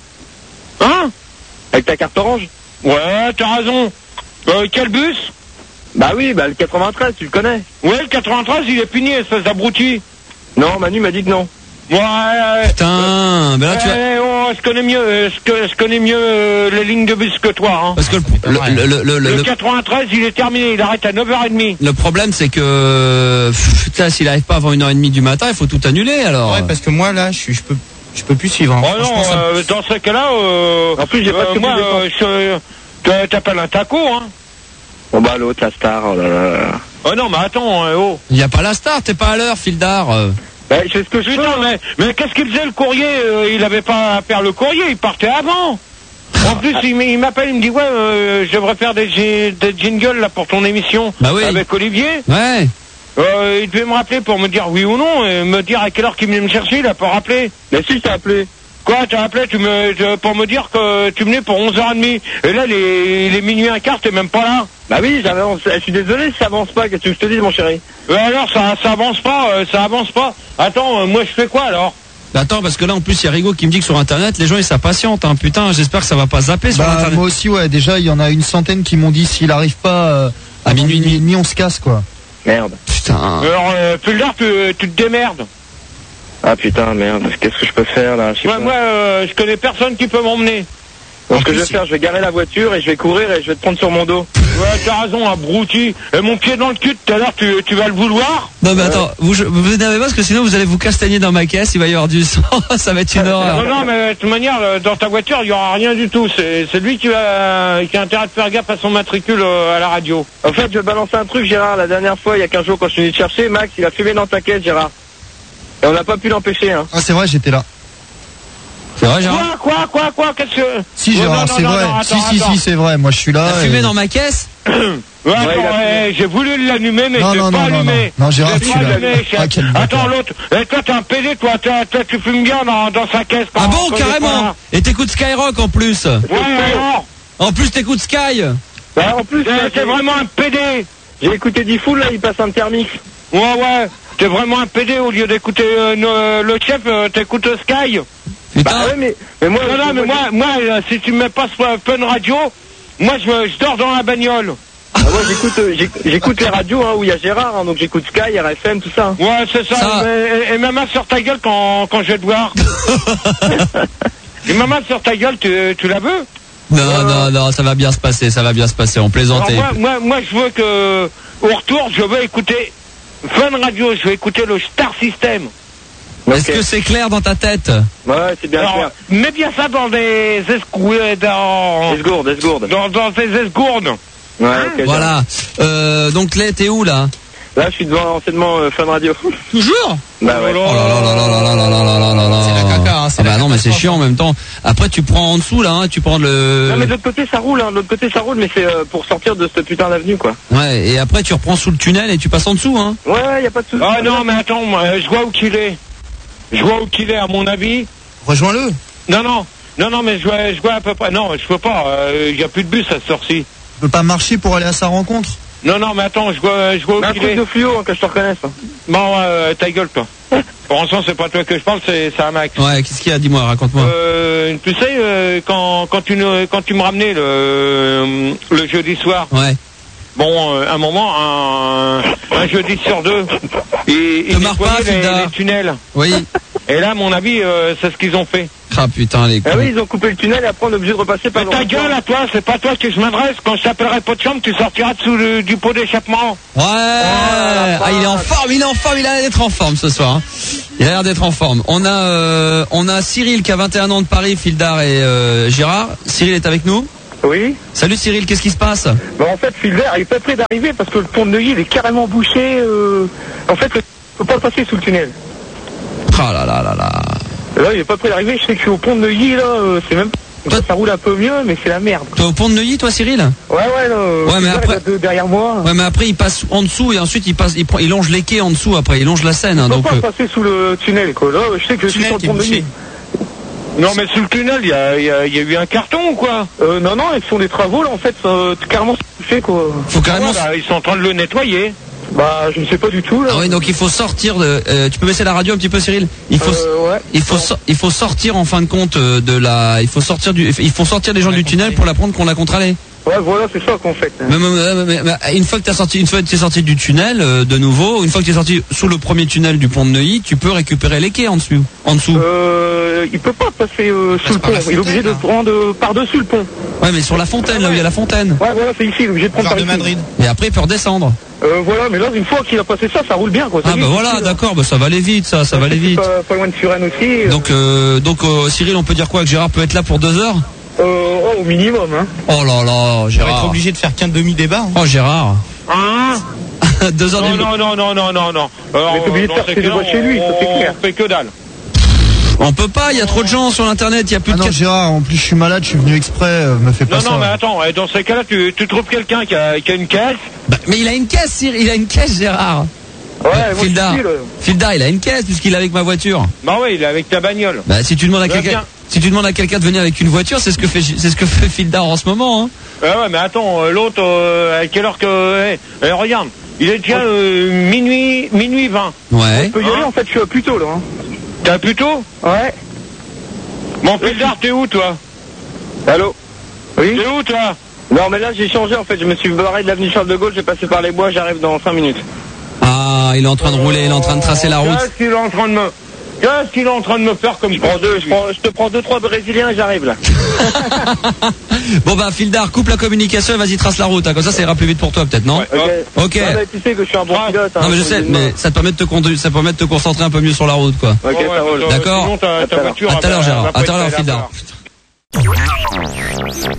Hein? Avec ta carte orange. Ouais, t'as raison. Euh, quel bus? Bah oui, bah le quatre-vingt-treize, tu le connais. Ouais, le quatre-vingt-treize, il est puni, espèce d'abruti. Non, Manu m'a dit que non. Ouais, ouais. Putain! Ben là, tu vas... Eh, oh, je connais mieux, euh, je, co- je connais mieux euh, les lignes de bus que toi, hein. Parce que le, le, le, le, le- Le quatre-vingt-treize, il est terminé, il arrête à neuf heures trente. le problème, c'est que, pff, putain, s'il arrive pas avant une heure et demie du matin, il faut tout annuler, alors. Ouais, parce que moi, là, je, suis- je peux, je peux plus suivre. hein. Oh non, Franchement, ça me- euh, dans ce cas-là, euh, En plus, j'ai pas euh, de moi, copie euh, je te- t'appelles un taco, hein. Bon bah l'autre, la star, oh là là là. Oh non, mais attends, hein, oh. Il y a pas la star, t'es pas à l'heure, Fildar. euh. Bah, je fais ce que je Putain, mais, mais qu'est-ce qu'il faisait le courrier? euh, Il avait pas à faire le courrier, il partait avant. En plus, il, m- il m'appelle, il me dit, ouais, euh, je devrais faire des, gi- des jingles là pour ton émission. Bah oui. Avec Olivier. Ouais. Euh, il devait me rappeler pour me dire oui ou non, et me dire à quelle heure qu'il venait me chercher, il a pas rappelé. Mais si, je t'ai appelé. Quoi, t'as appelé tu me, tu- pour me dire que tu venais pour onze heures trente. Et là, les, les minuit un quart, t'es même pas là. Bah oui, j'avance. Je suis désolé si ça avance pas, qu'est-ce que je te dis, mon chéri? Euh, alors, ça, ça avance pas, euh, ça avance pas. Attends, euh, moi je fais quoi alors? Bah attends, parce que là, en plus, il y a Rigaud qui me dit que sur Internet, les gens, ils s'impatientent, hein. Putain, j'espère que ça va pas zapper sur Bah, Internet. moi aussi, ouais, déjà, il y en a une centaine qui m'ont dit s'il arrive pas euh, À avant minuit et demi. et demi, on se casse, quoi. Merde. Putain. Alors, euh, Fulgard, tu, tu te démerdes. Ah putain, merde, qu'est-ce que je peux faire là? Je sais Ouais, pas. moi, euh, je connais personne qui peut m'emmener. Donc, ce que je vais faire, je vais garer la voiture et je vais courir et je vais te prendre sur mon dos. Ouais, t'as raison, abruti. Et mon pied dans le cul, tout à l'heure, tu, tu vas le vouloir? Non mais attends, vous vous énervez pas parce que sinon vous allez vous castagner dans ma caisse, il va y avoir du sang, ça va être une horreur. Non, non, mais de toute manière, euh, dans ta voiture, il y aura rien du tout. C'est c'est lui qui a, qui a intérêt de faire gaffe à son matricule euh, à la radio. En fait, je vais balancer un truc, Gérard. La dernière fois, il y a quinze jours, quand je suis venu te chercher, Max, il a fumé dans ta caisse, Gérard. Et on n'a pas pu l'empêcher, hein. Ah, c'est vrai, j'étais là. C'est vrai, Gérard? Quoi, quoi, quoi, quoi, qu'est-ce que... Si, Ouais, Gérard, non, non, c'est non, vrai. non, si, attends, si, attends. si, c'est vrai. Moi, je suis là. T'as et- fumé dans ma caisse? Ouais, Ouais, attends, il a ouais, j'ai voulu l'allumer, mais Non, je l'ai non, pas non, non, allumé. non. Non, Gérard, Je l'ai tu pas l'as- allumé, chef. Ah, quel Attends, bâtard. l'autre, eh, toi, t'es un P D, toi, toi, toi, tu fumes bien dans, dans sa caisse. Ah quand- bon, quand il est pas carrément? là. Et t'écoutes Skyrock en plus? Ouais, alors, En plus t'écoutes Sky? Bah, en plus, eh, là, t'es j'ai- vraiment un P D. j'ai écouté Diffoul, là, il passe un thermique. Ouais, ouais, t'es vraiment un P D, au lieu d'écouter euh, no- le chef, euh, t'écoutes Sky. Putain. Bah ouais, mais, mais moi, Non, non, mais moi, moi, euh, si tu me passes pas Fun Radio, moi, je, me- je dors dans la bagnole. Ah, moi, j'écoute, euh, j'éc- j'écoute les radios, hein, où il y a Gérard, hein, donc j'écoute Sky, R F M, tout ça. Ouais, c'est ça. Ça- Et, et, et ma main sur ta gueule quand, quand je vais te voir. Et ma main sur ta gueule, tu, tu la veux? Non, non, non, ça va bien se passer, ça va bien se passer, on Alors plaisantait. moi, moi, moi, je veux que, au retour, je veux écouter Fun Radio, je vais écouter le Star System. Est-ce que c'est clair dans ta tête? Ouais, c'est bien Alors, clair. mets bien ça dans des escouades, dans, Esgourde, esgourde. dans, dans tes esgourdes. Ouais, ok, Voilà. Euh, donc là, t'es où là? Là, je suis devant l'enseignement euh, Fun Radio. Toujours? Bah ouais. Oh là là là là là là là là là là là là. C'est la caca, hein, c'est Ah la bah non, mais c'est catastrophe. chiant en même temps. Après, tu prends en dessous là, hein, tu prends le. Non, mais de l'autre côté, ça roule, hein. De l'autre côté, ça roule, mais c'est euh, pour sortir de cette putain d'avenue, quoi. Ouais, et après tu reprends sous le tunnel et tu passes en dessous, hein. Ouais, ouais, y a pas de souci. Ah non, mais attends, moi, je vois où qu'il est. Je vois où qu'il est, à mon avis. Rejoins-le. Non, non, non, non, mais je vois, je vois à peu près. Non, je peux pas. Il y a plus de bus à ce heure-ci. Tu peux pas marcher pour aller à sa rencontre. Non, non, mais attends, je vois, je vois où Mais un qu'il truc est. de fluo, hein, que je te reconnaisse. hein. Bon, euh, ta gueule, toi. Pour l'instant, c'est pas toi que je parle, c'est c'est un Max. Ouais, qu'est-ce qu'il y a? Dis-moi, raconte-moi. Euh, tu sais, euh, quand, quand, tu, nous- quand tu me ramenais le, le jeudi soir, Ouais. bon, euh, un moment, un, un jeudi sur deux, ils, ils Te marre pas, nettoyaient les, Fulda. les tunnels. Oui. Et là, à mon avis, euh, c'est ce qu'ils ont fait. Ah putain, les cons. Ah oui, ils ont coupé le tunnel et après on est obligé de repasser par Mais le ta rond-point. gueule à toi, c'est pas toi que je m'adresse. Quand je t'appellerai pot de chambre, tu sortiras dessous le, du pot d'échappement. Ouais. Ah, il est en forme, il est en forme, il a l'air d'être en forme ce soir. Hein. Il a l'air d'être en forme. On a, euh, on a Cyril qui a vingt et un ans de Paris, Fildar et euh, Gérard. Cyril est avec nous. Oui. Salut Cyril, qu'est-ce qui se passe? Bah en fait, Filbert, il est pas prêt d'arriver parce que le pont de Neuilly, il est carrément bouché. Euh... En fait, il faut pas le passer sous le tunnel. Ah là là là là. Là, il est pas prêt d'arriver. Je sais que je suis au pont de Neuilly, là, euh, c'est même... Toi, ça roule un peu mieux, mais c'est la merde. Toi au pont de Neuilly, toi Cyril? Ouais, ouais, là, ouais, mais Filbert, après... il est derrière moi. Ouais, mais après, il passe en dessous et ensuite, il passe, il, prend, il longe les quais en dessous après, il longe la Seine. Hein, Il faut donc, pas euh... passer sous le tunnel, quoi. Là, je sais que je suis sur le pont de Neuilly. Non, mais sous le tunnel, il y a, y, a, y a eu un carton ou quoi? Euh, non, non, ils font des travaux, là, en fait, ça, carrément touché, quoi. Faut carrément... Ouais, bah, ils sont en train de le nettoyer. Bah, je ne sais pas du tout, là. Ah oui, donc il faut sortir de... Euh, tu peux baisser la radio un petit peu, Cyril? Il faut, euh, ouais. il faut, so- il faut sortir, en fin de compte, euh, de la... Il faut sortir du... Il faut sortir les gens du tunnel pour l'apprendre qu'on l'a contrôlé. Ouais, voilà, c'est ça qu'on fait. Mais, mais, mais, mais, mais, une fois que t'as sorti, une fois que t'es sorti du tunnel, euh, de nouveau, une fois que t'es sorti sous le premier tunnel du pont de Neuilly, tu peux récupérer les quais en dessous. En dessous. Euh, il peut pas passer euh, sous le pont. Il est obligé de prendre euh, par-dessus le pont. Ouais, mais sur la fontaine, là où il y a la fontaine. Ouais, voilà, c'est ici. Il est obligé de prendre par de ici. Madrid. Et après, il peut redescendre. Euh, voilà, mais là, une fois qu'il a passé ça, ça roule bien, quoi. Ah bah voilà, d'accord, bah ça va aller vite, ça, ça va aller vite. Pas, pas loin de Suresnes aussi. Donc, euh, donc euh, Cyril, on peut dire quoi, que Gérard peut être là pour deux heures? Euh, oh, au minimum, hein. Oh là là, On va être Gérard. obligé de faire qu'un demi-débat. Hein. Oh Gérard. Hein? Deux heures Non, du... non, non, non, non, non, non. Alors, Mais t'es obligé de dans faire ces ses cas-là, devoirs chez lui, ça, c'est on- clair. On fait que dalle. On peut pas, il y a trop de gens sur l'internet, il y a plus Ah de non, quatre- Gérard, en plus je suis malade, je suis venu exprès, euh, me fais pas Non, ça. non, mais attends, eh, dans ces cas-là, tu, tu trouves quelqu'un qui a, qui a une caisse. Bah, mais il a une caisse, Cyril, il a une caisse, Gérard. Ouais, moi, Fildar. je suis là. Fildar, il a une caisse puisqu'il est avec ma voiture. Bah oui, il est avec ta bagnole. Bah si tu demandes à Va quelqu'un, bien. si tu demandes à quelqu'un de venir avec une voiture, c'est ce que fait, c'est ce que fait Fildar en ce moment. Hein. Ah ouais, mais attends, euh, l'autre, euh, à quelle heure que... eh, eh, regarde, il est déjà euh, minuit, minuit vingt. Ouais. On peut y aller, en fait, je suis à Puteaux, là. Hein. T'as plutôt? Ouais. Mon Fildar, t'es où, toi? Allô? Oui? T'es où, toi? Non, mais là, j'ai changé, en fait. Je me suis barré de l'avenue Charles de Gaulle, j'ai passé par les bois, j'arrive dans cinq minutes. Ah, il est en train de rouler, il est en train de tracer la route. Qu'est-ce qu'il est en train de me... Qu'est-ce qu'il est en train de me faire comme... Je prends deux, je, prends, je te prends deux, trois Brésiliens et j'arrive, là. Bon bah Fildar, coupe la communication et vas-y trace la route. Hein. Comme ça, ça ira plus vite pour toi, peut-être, non? Ok. Ok. Non, mais tu sais que je suis un bon pilote. Hein, Non mais je sais, mais ça te permet de te conduire, ça te permet de te concentrer un peu mieux sur la route, quoi. Ok, ça roule. D'accord. Sinon, ta, ta voiture... À tout à l'heure, elle va- Gérard. elle va À tout à pas l'heure, être Fildar. là-bas.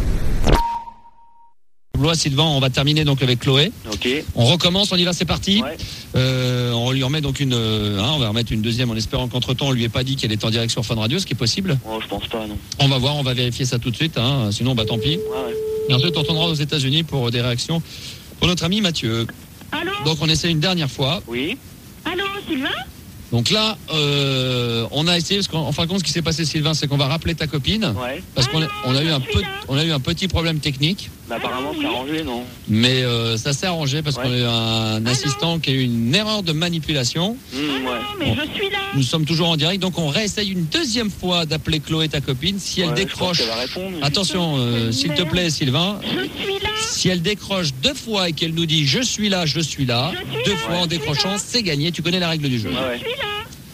Blois, Sylvain, on va terminer donc avec Chloé. Ok. On recommence, on y va, c'est parti. Ouais. Euh, on lui remet donc une, euh, hein, on va remettre une deuxième en espérant qu'entre temps on lui ait pas dit qu'elle est en direct sur Fun Radio, ce qui est possible. Oh, je pense pas, non. On va voir, on va vérifier ça tout de suite. Hein, sinon, bah tant pis. Ouais, ouais. Et ensuite, on retournera aux États-Unis pour des réactions pour notre ami Mathieu. Allô? Donc, on essaie une dernière fois. Oui. Allô, Sylvain? Donc là, euh, on a essayé, parce qu'en en fin de compte, ce qui s'est passé, Sylvain, c'est qu'on va rappeler ta copine. Ouais. Parce qu'on a, on a eu un peu, on a eu un petit problème technique. Bah, apparemment, c'est arrangé, non? Mais euh, ça s'est arrangé parce Ouais. qu'on a eu un assistant qui a eu une erreur de manipulation. Mmh, ouais. Non, mais je suis là. Nous sommes toujours en direct, donc on réessaye une deuxième fois d'appeler Chloé, ta copine. Si elle Ouais, je pense décroche, qu'elle va répondre. attention, euh, s'il te plaît, Sylvain. Je suis là. Si elle décroche deux fois et qu'elle nous dit je suis là, je suis là, Je suis deux là, fois je en suis décrochant, là. c'est gagné. Tu connais la règle du jeu. Ouais, Je ouais. suis là.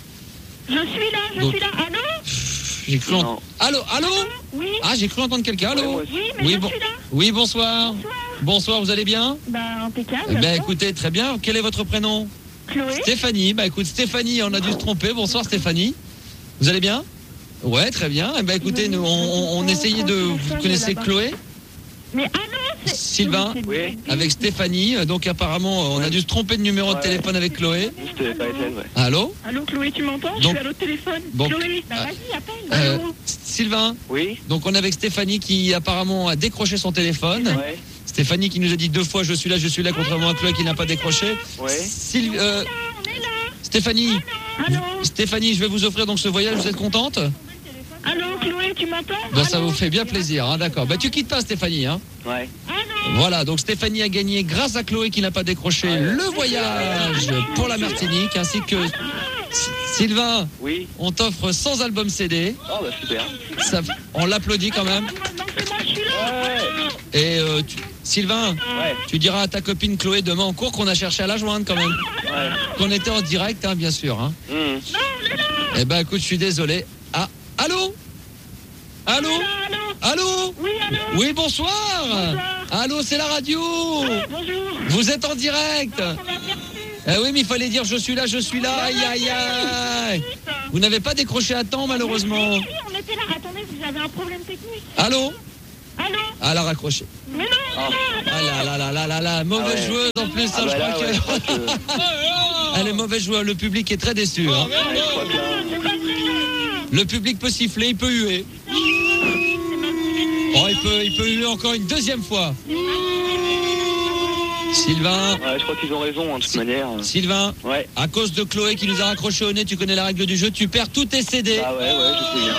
Je suis là, je Donc- suis là. Allô? J'ai cru. ent- Non. Allô, allô. Oui. Ah, j'ai cru entendre quelqu'un. Allô. Ouais, moi aussi. Oui, mais Oui, je bon. suis là. Oui, bonsoir. Bonsoir, vous allez bien? Bah, impeccable. Eh ben, j'attends. écoutez, très bien. Quel est votre prénom? Chloé? Stéphanie. Bah, écoute, Stéphanie, on a dû se tromper. Bonsoir, Stéphanie. Vous allez bien? Ouais, très bien. Eh ben, écoutez, nous, on, on, on essayait de. Vous connaissez Chloé? Mais allô? c'est- Sylvain, Oui. avec Stéphanie. Donc, apparemment, on a dû se tromper de numéro de Ouais. téléphone avec Chloé. C'était pas Étienne, ouais. Allô? Allô, Chloé, tu m'entends? Je Donc- suis à l'autre téléphone. bon, Chloé, bah euh, vas-y, appelle. Euh, Allô? Sylvain, Oui. donc on est avec Stéphanie qui apparemment a décroché son téléphone. Ouais. Stéphanie qui nous a dit deux fois je suis là, je suis là, contrairement à Chloé qui n'a pas décroché. Ouais. Syl- euh, On est là. Stéphanie, Allô? Stéphanie, je vais vous offrir donc ce voyage, vous êtes contente? Allô, Chloé, tu m'entends? Ben, ça Allô? vous fait bien plaisir, hein, d'accord. Bah tu quittes pas Stéphanie, hein. Ouais. Allô? Voilà, donc Stéphanie a gagné grâce à Chloé qui n'a pas décroché le voyage pour la Martinique, ainsi que S- Sylvain, Oui. on t'offre cent albums C D. Oh, bah, super. Ça, on l'applaudit quand même. Maintenant, c'est moi, je suis là. Ouais. Et euh, tu- Sylvain, Ouais. tu diras à ta copine Chloé demain en cours qu'on a cherché à la joindre quand même. Ouais. Qu'on était en direct, hein, bien sûr. Hein. Mmh. Eh ben écoute, je suis désolé. Ah, allô? Oui, bonsoir. Allô, c'est la radio. Bonjour. Vous êtes en direct. Eh oui, mais il fallait dire je suis là, je suis là. Aïe, aïe, aïe. Vous n'avez pas décroché à temps, malheureusement. Oui, on était là. Attendez, vous avez un problème technique. Allô? Allô? Ah, elle a raccroché. Mais non, Ah là là là là là là, mauvaise Ah ouais. joueuse en plus, Ah hein, bah je là, crois ouais, que... je crois que- Elle est mauvaise joueuse, le public est très déçu. Hein. Ouais, je crois bien. Le public peut siffler, il peut huer. Oh, il peut, il peut huer encore une deuxième fois. Sylvain. Ouais, je crois qu'ils ont raison, hein, de toute manière. Sylvain. Ouais. À cause de Chloé qui nous a raccroché au nez, tu connais la règle du jeu, tu perds tous tes C D. Ah ouais, ouais, je sais bien.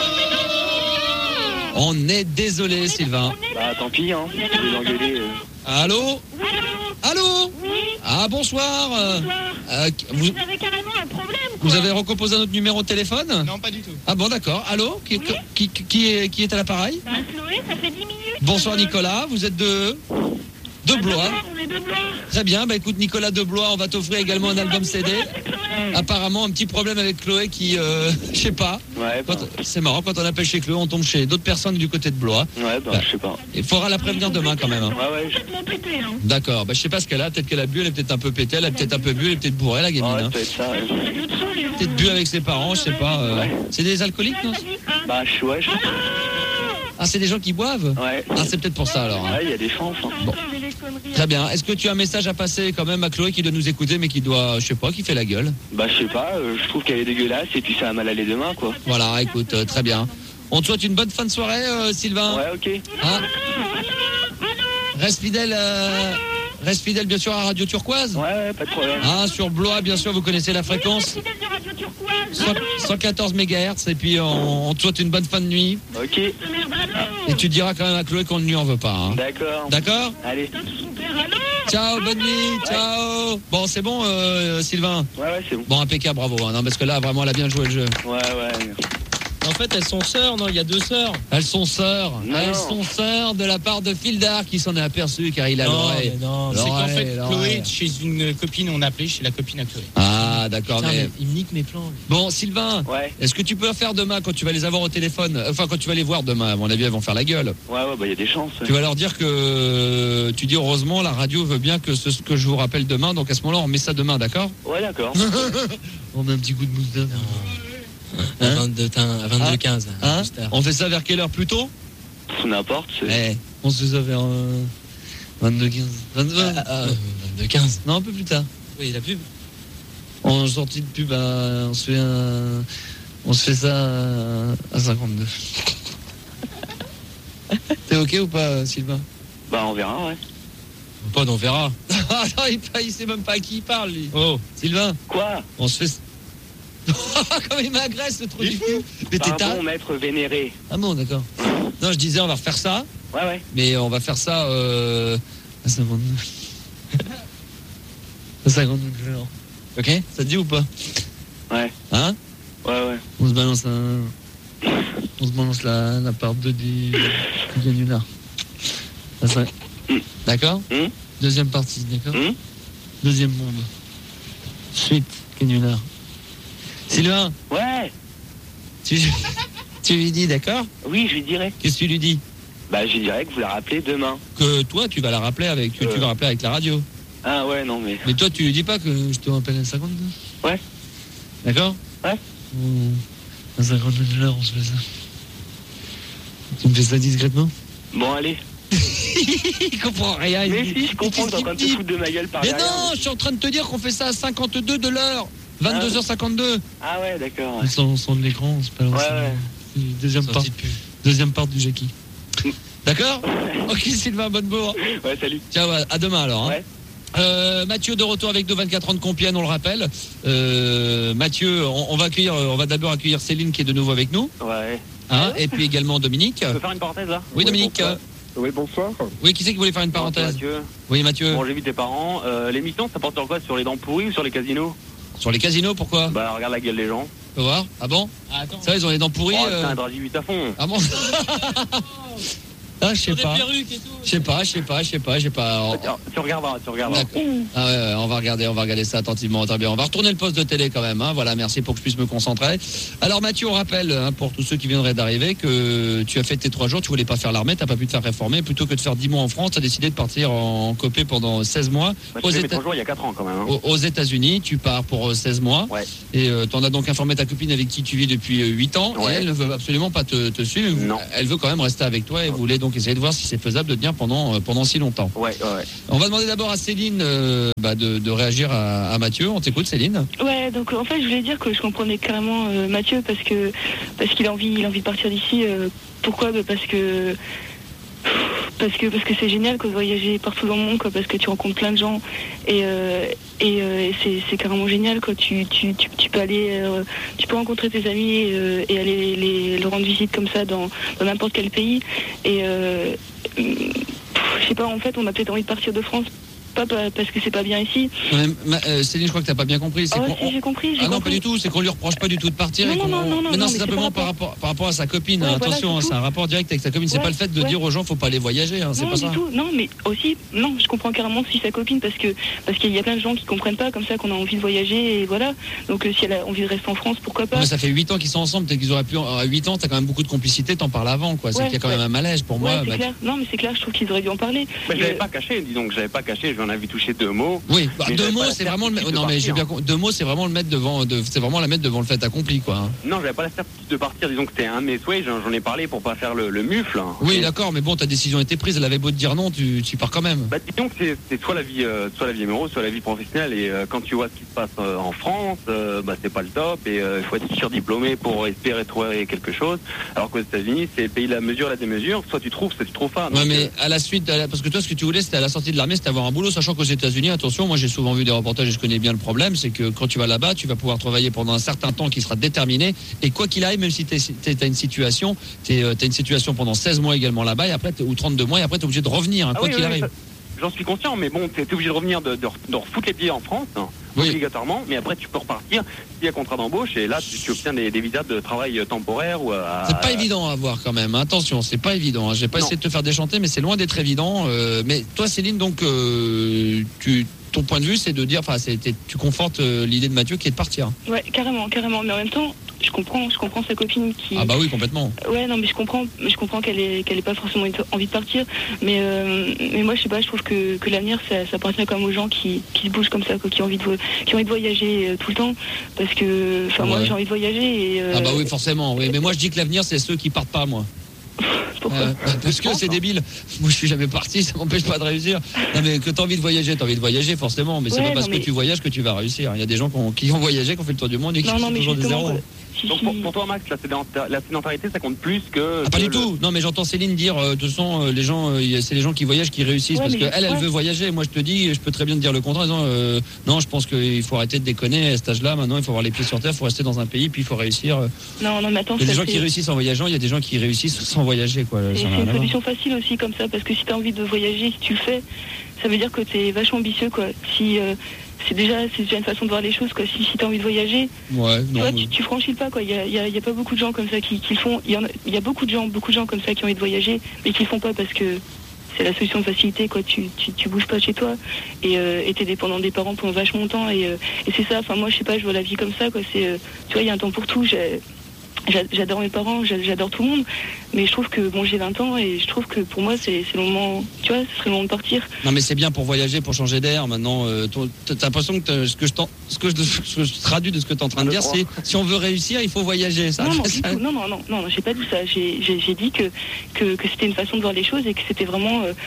On est désolé, Sylvain. Bah tant pis, hein. Je vais l'engueuler. euh. Allô? Allô? Ah, bonsoir. Euh, euh, vous, Vous avez carrément un problème, quoi. vous avez recomposé notre numéro de téléphone? Non, pas du tout. Ah bon, d'accord. Allô? Qui, qui, qui, qui est, qui est à l'appareil? Bah, Chloé, ça fait dix minutes. Bonsoir Nicolas, vous êtes de... De Blois. On est de Blois. Très bien, bah écoute Nicolas de Blois, on va t'offrir également un album C D. Apparemment un petit problème avec Chloé qui, euh, je sais pas. Ouais, bah. Quand- C'est marrant, quand on appelle chez Chloé, on tombe chez d'autres personnes du côté de Blois. Ouais, bah, je sais pas. Il faudra la prévenir demain quand même. hein. Ouais, ouais. je- Complètement pété, hein. D'accord, bah je sais pas ce qu'elle a, peut-être qu'elle a bu, elle est peut-être un peu pétée, elle a peut-être un peu bu, elle est peut-être bourrée la gamine. Ouais, hein. ça doit être ça. ouais. Peut-être bu avec ses parents, je sais pas. euh, Ouais. C'est des alcooliques, non? Bah, je ouais, je sais pas. Ah, c'est des gens qui boivent? Ouais. Ah, c'est peut-être pour ça alors. hein. Ouais, il y a des chances. hein. Bon. Très bien. Est-ce que tu as un message à passer quand même à Chloé qui doit nous écouter mais qui doit, je sais pas, qui fait la gueule? Bah, je sais pas, euh, je trouve qu'elle est dégueulasse et puis ça va mal aller demain, quoi. Voilà, écoute, euh, très bien. On te souhaite une bonne fin de soirée, euh, Sylvain. Ouais, ok. Hein Reste fidèle, euh, reste fidèle bien sûr à Radio Turquoise. Ouais, ouais, pas de problème. Hein, sur Blois, bien sûr, vous connaissez la fréquence. cent- cent quatorze mégahertz et puis on, on te souhaite une bonne fin de nuit. Ok. Et tu diras quand même à Chloé qu'on ne lui en veut pas. hein. D'accord. D'accord? Allez. Ciao, bonne nuit, ciao. Bon, c'est bon, euh, Sylvain. Ouais, ouais, c'est bon. Bon, impeccable, bravo. hein, non, parce que là, vraiment, elle a bien joué le jeu. Ouais, ouais. En fait, elles sont sœurs, non? Il y a deux sœurs. Elles sont sœurs. Non. Elles sont sœurs de la part de Fildar qui s'en est aperçu car il a Non, l'oreille. mais non. C'est qu'en L'oreille, fait, l'oreille. Chloé, chez une copine, on a appelé chez la copine à Chloé. Ah, d'accord. Putain, Mais... mais il me nique mes plans. lui. Bon, Sylvain, Ouais. est-ce que tu peux faire demain quand tu vas les avoir au téléphone? Enfin, quand tu vas les voir demain, à mon avis, elles vont faire la gueule. Ouais, ouais, bah, il y a des chances. Tu vas leur dire que tu dis heureusement, la radio veut bien que ce ce que je vous rappelle demain. Donc à ce moment-là, on met ça demain, d'accord? Ouais, d'accord. On met un petit coup de mousse. À vingt-deux quinze. Hein On fait ça vers quelle heure plus tôt? Pff, N'importe. c'est- Eh, on se fait ça vers euh, vingt-deux quinze. vingt-deux quinze. Non, un peu plus tard. Oui, la pub. En sortie de pub, à- on se fait un... on se fait ça à, à cinquante-deux. T'es ok ou pas, Sylvain? Bah, on verra, ouais. Pas, on verra. Ah non, il, il sait même pas à qui il parle, lui. Oh. Sylvain, Quoi? on se fait... Comme il m'agresse, le trou du fou. Mais t'es Pardon, ta... maître vénéré. Ah bon, d'accord. Non, je disais, on va refaire ça, Ouais, ouais. mais on va faire ça euh, à cinquante-deux. À cinquante-deux heures. Ok? Ça te dit ou pas? Ouais. Hein? Ouais, ouais. On se balance un... On se balance la, la part deux du, du canular. Ça serait- D'accord? Hum Deuxième partie, d'accord? Hum Deuxième bombe. Suite, canular. Sylvain, Ouais. tu, tu lui dis, d'accord? Oui, je lui dirai. Qu'est-ce que tu lui dis? Bah, je lui dirai que vous la rappelez demain. Que toi, tu vas la rappeler avec, tu, tu vas rappeler avec la radio. Ah, ouais, non, mais. Mais toi, tu lui dis pas que je te rappelle à cinquante-deux? Ouais. D'accord? Ouais. Mmh. À cinquante-deux de l'heure, on se fait ça. Tu me fais ça discrètement? Bon, allez. Il comprend rien. Mais il- si, je comprends que t'es en train de te foutre de ma gueule par Mais derrière. non, je suis en train de te dire qu'on fait ça à cinquante-deux de l'heure. vingt-deux heures cinquante-deux. Ah ouais, d'accord. On sent, on sent de l'écran, c'est pas Ouais, grave. ouais. C'est Deuxième part. Deuxième part du Jackie. D'accord? Ok, Sylvain Bonnebourg. Ouais, salut. Ciao, à à demain alors. hein. Ouais. Euh, Mathieu de retour avec nous, vingt-quatre ans de Compiègne, on le rappelle. Euh, Mathieu, on, on va accueillir, on va d'abord accueillir Céline qui est de nouveau avec nous. Ouais. Hein, et puis également Dominique. Tu peux faire une parenthèse là? Oui, Dominique. bonsoir. Oui, bonsoir. Oui, qui c'est qui voulait faire une parenthèse? Mathieu. Oui, Mathieu. Bon, j'ai vu tes parents. Euh, L'émission, ça porte sur quoi? Sur les dents pourries ou sur les casinos? Sur les casinos, pourquoi? Bah, regarde la gueule des gens. Tu peux voir? Ah bon? Ah, attends. Ça, ils ont les dents pourries. Oh, euh. putain, un drap huit à fond. Ah bon? Ah, je sais Sur des pas. perruques et tout. Je sais pas, je sais pas, je sais pas, j'ai pas. Tu regarderas, tu regarderas. D'accord. Ah ouais, ouais, on va regarder, on va regarder ça attentivement. Très bien. On va retourner le poste de télé quand même. Hein. Voilà, merci pour que je puisse me concentrer. Alors Mathieu, on rappelle hein, pour tous ceux qui viendraient d'arriver que tu as fait tes trois jours, tu voulais pas faire l'armée, t'as pas pu te faire réformer, plutôt que de faire dix mois en France, t'as décidé de partir en copé pendant seize mois. Bah, aux j'ai fait mes Éta- trois jours il y a quatre ans quand même. Hein. aux, aux États-Unis. Tu pars pour euh, seize mois. Ouais. Et euh, t'en as donc informé ta copine avec qui tu vis depuis euh, huit ans. Ouais. Et elle ne veut absolument pas te, te suivre. Non. Elle veut quand même rester avec toi et voulait donc essayer de voir si c'est faisable de tenir pendant, euh, pendant si longtemps. Ouais, ouais, ouais. On va demander d'abord à Céline euh, bah, de, de réagir à, à Mathieu. On t'écoute, Céline. Ouais, donc en fait, je voulais dire que je comprenais carrément euh, Mathieu parce que parce qu'il a envie, il a envie de partir d'ici. euh, pourquoi bah, Parce que parce que parce que c'est génial quoi, de voyager partout dans le monde quoi, parce que tu rencontres plein de gens et euh, et, euh, et c'est c'est carrément génial quoi. Tu tu tu, tu peux aller, euh, tu peux rencontrer tes amis et, euh, et aller les leur rendre visite comme ça dans dans n'importe quel pays et euh, je sais pas, en fait, on a peut-être envie de partir de France. Pas parce que c'est pas bien ici. Ouais, ma- euh, Céline, je crois que t'as pas bien compris. C'est Ah qu'on- ouais, si, j'ai compris, j'ai Ah non, compris. pas du tout. C'est qu'on lui reproche pas du tout de partir. Non, et non, qu'on- non, non, non, mais non, non, c'est mais c'est simplement par par rapport, par rapport à sa copine. Ouais, hein. voilà, Attention, c'est hein, c'est tout. un rapport direct avec sa copine. C'est Ouais, pas le fait de ouais. dire aux gens faut pas aller voyager. Hein. C'est Non, pas du ça. tout. Non, mais aussi, non, je comprends carrément si sa copine, parce que parce qu'il y a plein de gens qui comprennent pas, comme ça, qu'on a envie de voyager, et voilà. Donc, euh, si elle a envie de rester en France, pourquoi pas. Non, mais ça fait huit ans qu'ils sont ensemble. Peut-être qu'ils auraient pu. À huit ans, t'as quand même beaucoup de complicité. T'en parles avant, quoi. C'est Ouais, qu'il y a quand ouais. même un malaise pour Ouais, moi. c'est bah, clair. Non, mais c'est clair, je trouve qu'ils auraient dû en parler. Mais je Et, l'avais euh, pas caché, dis donc, je l'avais pas caché, j'en avais touché deux mots. Oui, bah, Mais deux j'avais mots, pas la c'est vraiment le. certitude Non, de mais j'ai partir. bien. Deux mots, c'est vraiment le mettre devant. De... C'est vraiment la mettre devant le fait accompli, quoi. hein. Non, j'avais pas la certitude de partir, disons que c'était un de mes souhaits, j'en j'en ai parlé pour pas faire le, le mufle. hein. Oui, Et- d'accord, mais bon, ta décision était prise. Elle avait beau te dire non, tu, tu pars quand même. Bah disons que c'est- c'est soit la vie euh, soit la vie amoureuse, soit la vie professionnelle et euh, quand tu vois ce qui se passe euh, en France, euh, bah c'est pas le top et euh, il faut être surdiplômé pour espérer trouver quelque chose. Alors qu'aux États-Unis, c'est le pays de la mesure, la démesure, soit tu trouves, soit tu trouves pas. Ouais, Donc, mais euh, à la suite, à la- parce que toi, ce que tu voulais, c'était à la sortie de l'armée, c'était avoir un boulot, sachant qu'aux États-Unis, attention, moi j'ai souvent vu des reportages et je connais bien le problème, c'est que quand tu vas là-bas, tu vas pouvoir travailler pendant un certain temps qui sera déterminé, et quoi qu'il arrive, même si tu as une situation, tu as une situation pendant seize mois également là-bas, et après, t'es- ou trente-deux mois, et après tu es obligé de revenir, hein, ah quoi oui, qu'il oui, oui, arrive. ça- J'en suis conscient, mais bon, t'es t'es obligé de revenir, de, de, de refoutre les pieds en France, hein, Oui. obligatoirement, mais après tu peux repartir s'il y a contrat d'embauche, et là tu, tu obtiens des, des visas de travail euh, temporaire ou à... C'est pas évident à avoir quand même. Attention, c'est pas évident. hein. J'ai pas Non. essayé de te faire déchanter, mais c'est loin d'être évident. Euh, mais toi, Céline, donc, euh, tu, ton point de vue, c'est de dire, enfin, c'est- t'es- tu confortes euh, l'idée de Mathieu qui est de partir. Ouais, carrément, carrément. Mais en même temps, je comprends, je comprends sa copine qui. Ah bah oui, complètement. Ouais, non, mais je comprends, mais je comprends qu'elle ait, qu'elle ait pas forcément envie de partir. Mais, euh, mais moi, je sais pas, je trouve que, que l'avenir, ça, ça appartient quand même aux gens qui, qui se bougent comme ça, quoi, qui ont envie de, vo- qui ont envie de voyager euh, tout le temps. Parce que, enfin, moi, Ouais. j'ai envie de voyager et. euh, Ah bah oui, forcément. Oui. Mais moi, je dis que l'avenir, c'est ceux qui partent pas, moi. Pourquoi Euh, parce que c'est débile. Moi, je suis jamais parti, ça m'empêche pas de réussir. Non, mais que t'as envie de voyager, t'as envie de voyager, forcément. Mais c'est Ouais, pas parce non, que mais- tu voyages que tu vas réussir. Il y a des gens qui ont, qui ont voyagé, qui ont fait le tour du monde et qui Non, non, sont mais toujours des justement, zéros. quoi. Si, Donc si- pour, pour toi Max, la, sédenta- la sédentarité ça compte plus que... Ah, pas que du le- tout. Non, mais j'entends Céline dire, euh, de toute façon, euh, les gens, euh, y a- c'est les gens qui voyagent qui réussissent Ouais, parce mais qu'elle, elle ouais. veut voyager. Moi, je te dis, je peux très bien te dire le contraire. En disant, euh, non, je pense qu'il faut arrêter de déconner à cet âge-là. Maintenant, il faut avoir les pieds sur terre, il faut rester dans un pays, puis il faut réussir. euh. Non, non, mais attends, Il y a des ça, gens qui c'est- réussissent en voyageant, il y a des gens qui réussissent sans voyager, quoi. Et Ça c'est n'a rien une à voir. solution facile aussi comme ça, parce que si tu as envie de voyager, si tu le fais, ça veut dire que tu es vachement ambitieux, quoi. Si euh, c'est déjà, c'est déjà une façon de voir les choses, quoi. Si, si tu as envie de voyager, Ouais, tu non. vois, mais- tu, tu franchis le pas, quoi. Il y a, il y a- il y a pas beaucoup de gens comme ça qui, qui le font. Il y, en a, il y a beaucoup de gens, beaucoup de gens comme ça qui ont envie de voyager, mais qui le font pas parce que c'est la solution de facilité, quoi. Tu, tu, tu bouges pas chez toi et euh, et t'es dépendant des parents pendant vachement longtemps et, euh, et c'est ça. Enfin, moi, je sais pas, je vois la vie comme ça, quoi. C'est, euh, tu vois, il y a un temps pour tout. J'ai- J'a- J'adore mes parents, j'a- j'adore tout le monde, mais je trouve que bon, j'ai vingt ans et je trouve que pour moi c'est c'est le moment, tu vois, ce serait le moment de partir. Non, mais c'est bien pour voyager, pour changer d'air. Maintenant, euh, ton- t'as t'as l'impression que t'as- ce que je t'en- ce que je, ce que je traduis de ce que tu es en train de dire, c'est si on veut réussir, il faut voyager. Ça, Non, non, ça- du tout. non, non, non, non, non, j'ai pas dit ça. J'ai j'ai- j'ai dit que, que, que c'était une façon de voir les choses et que c'était vraiment, euh,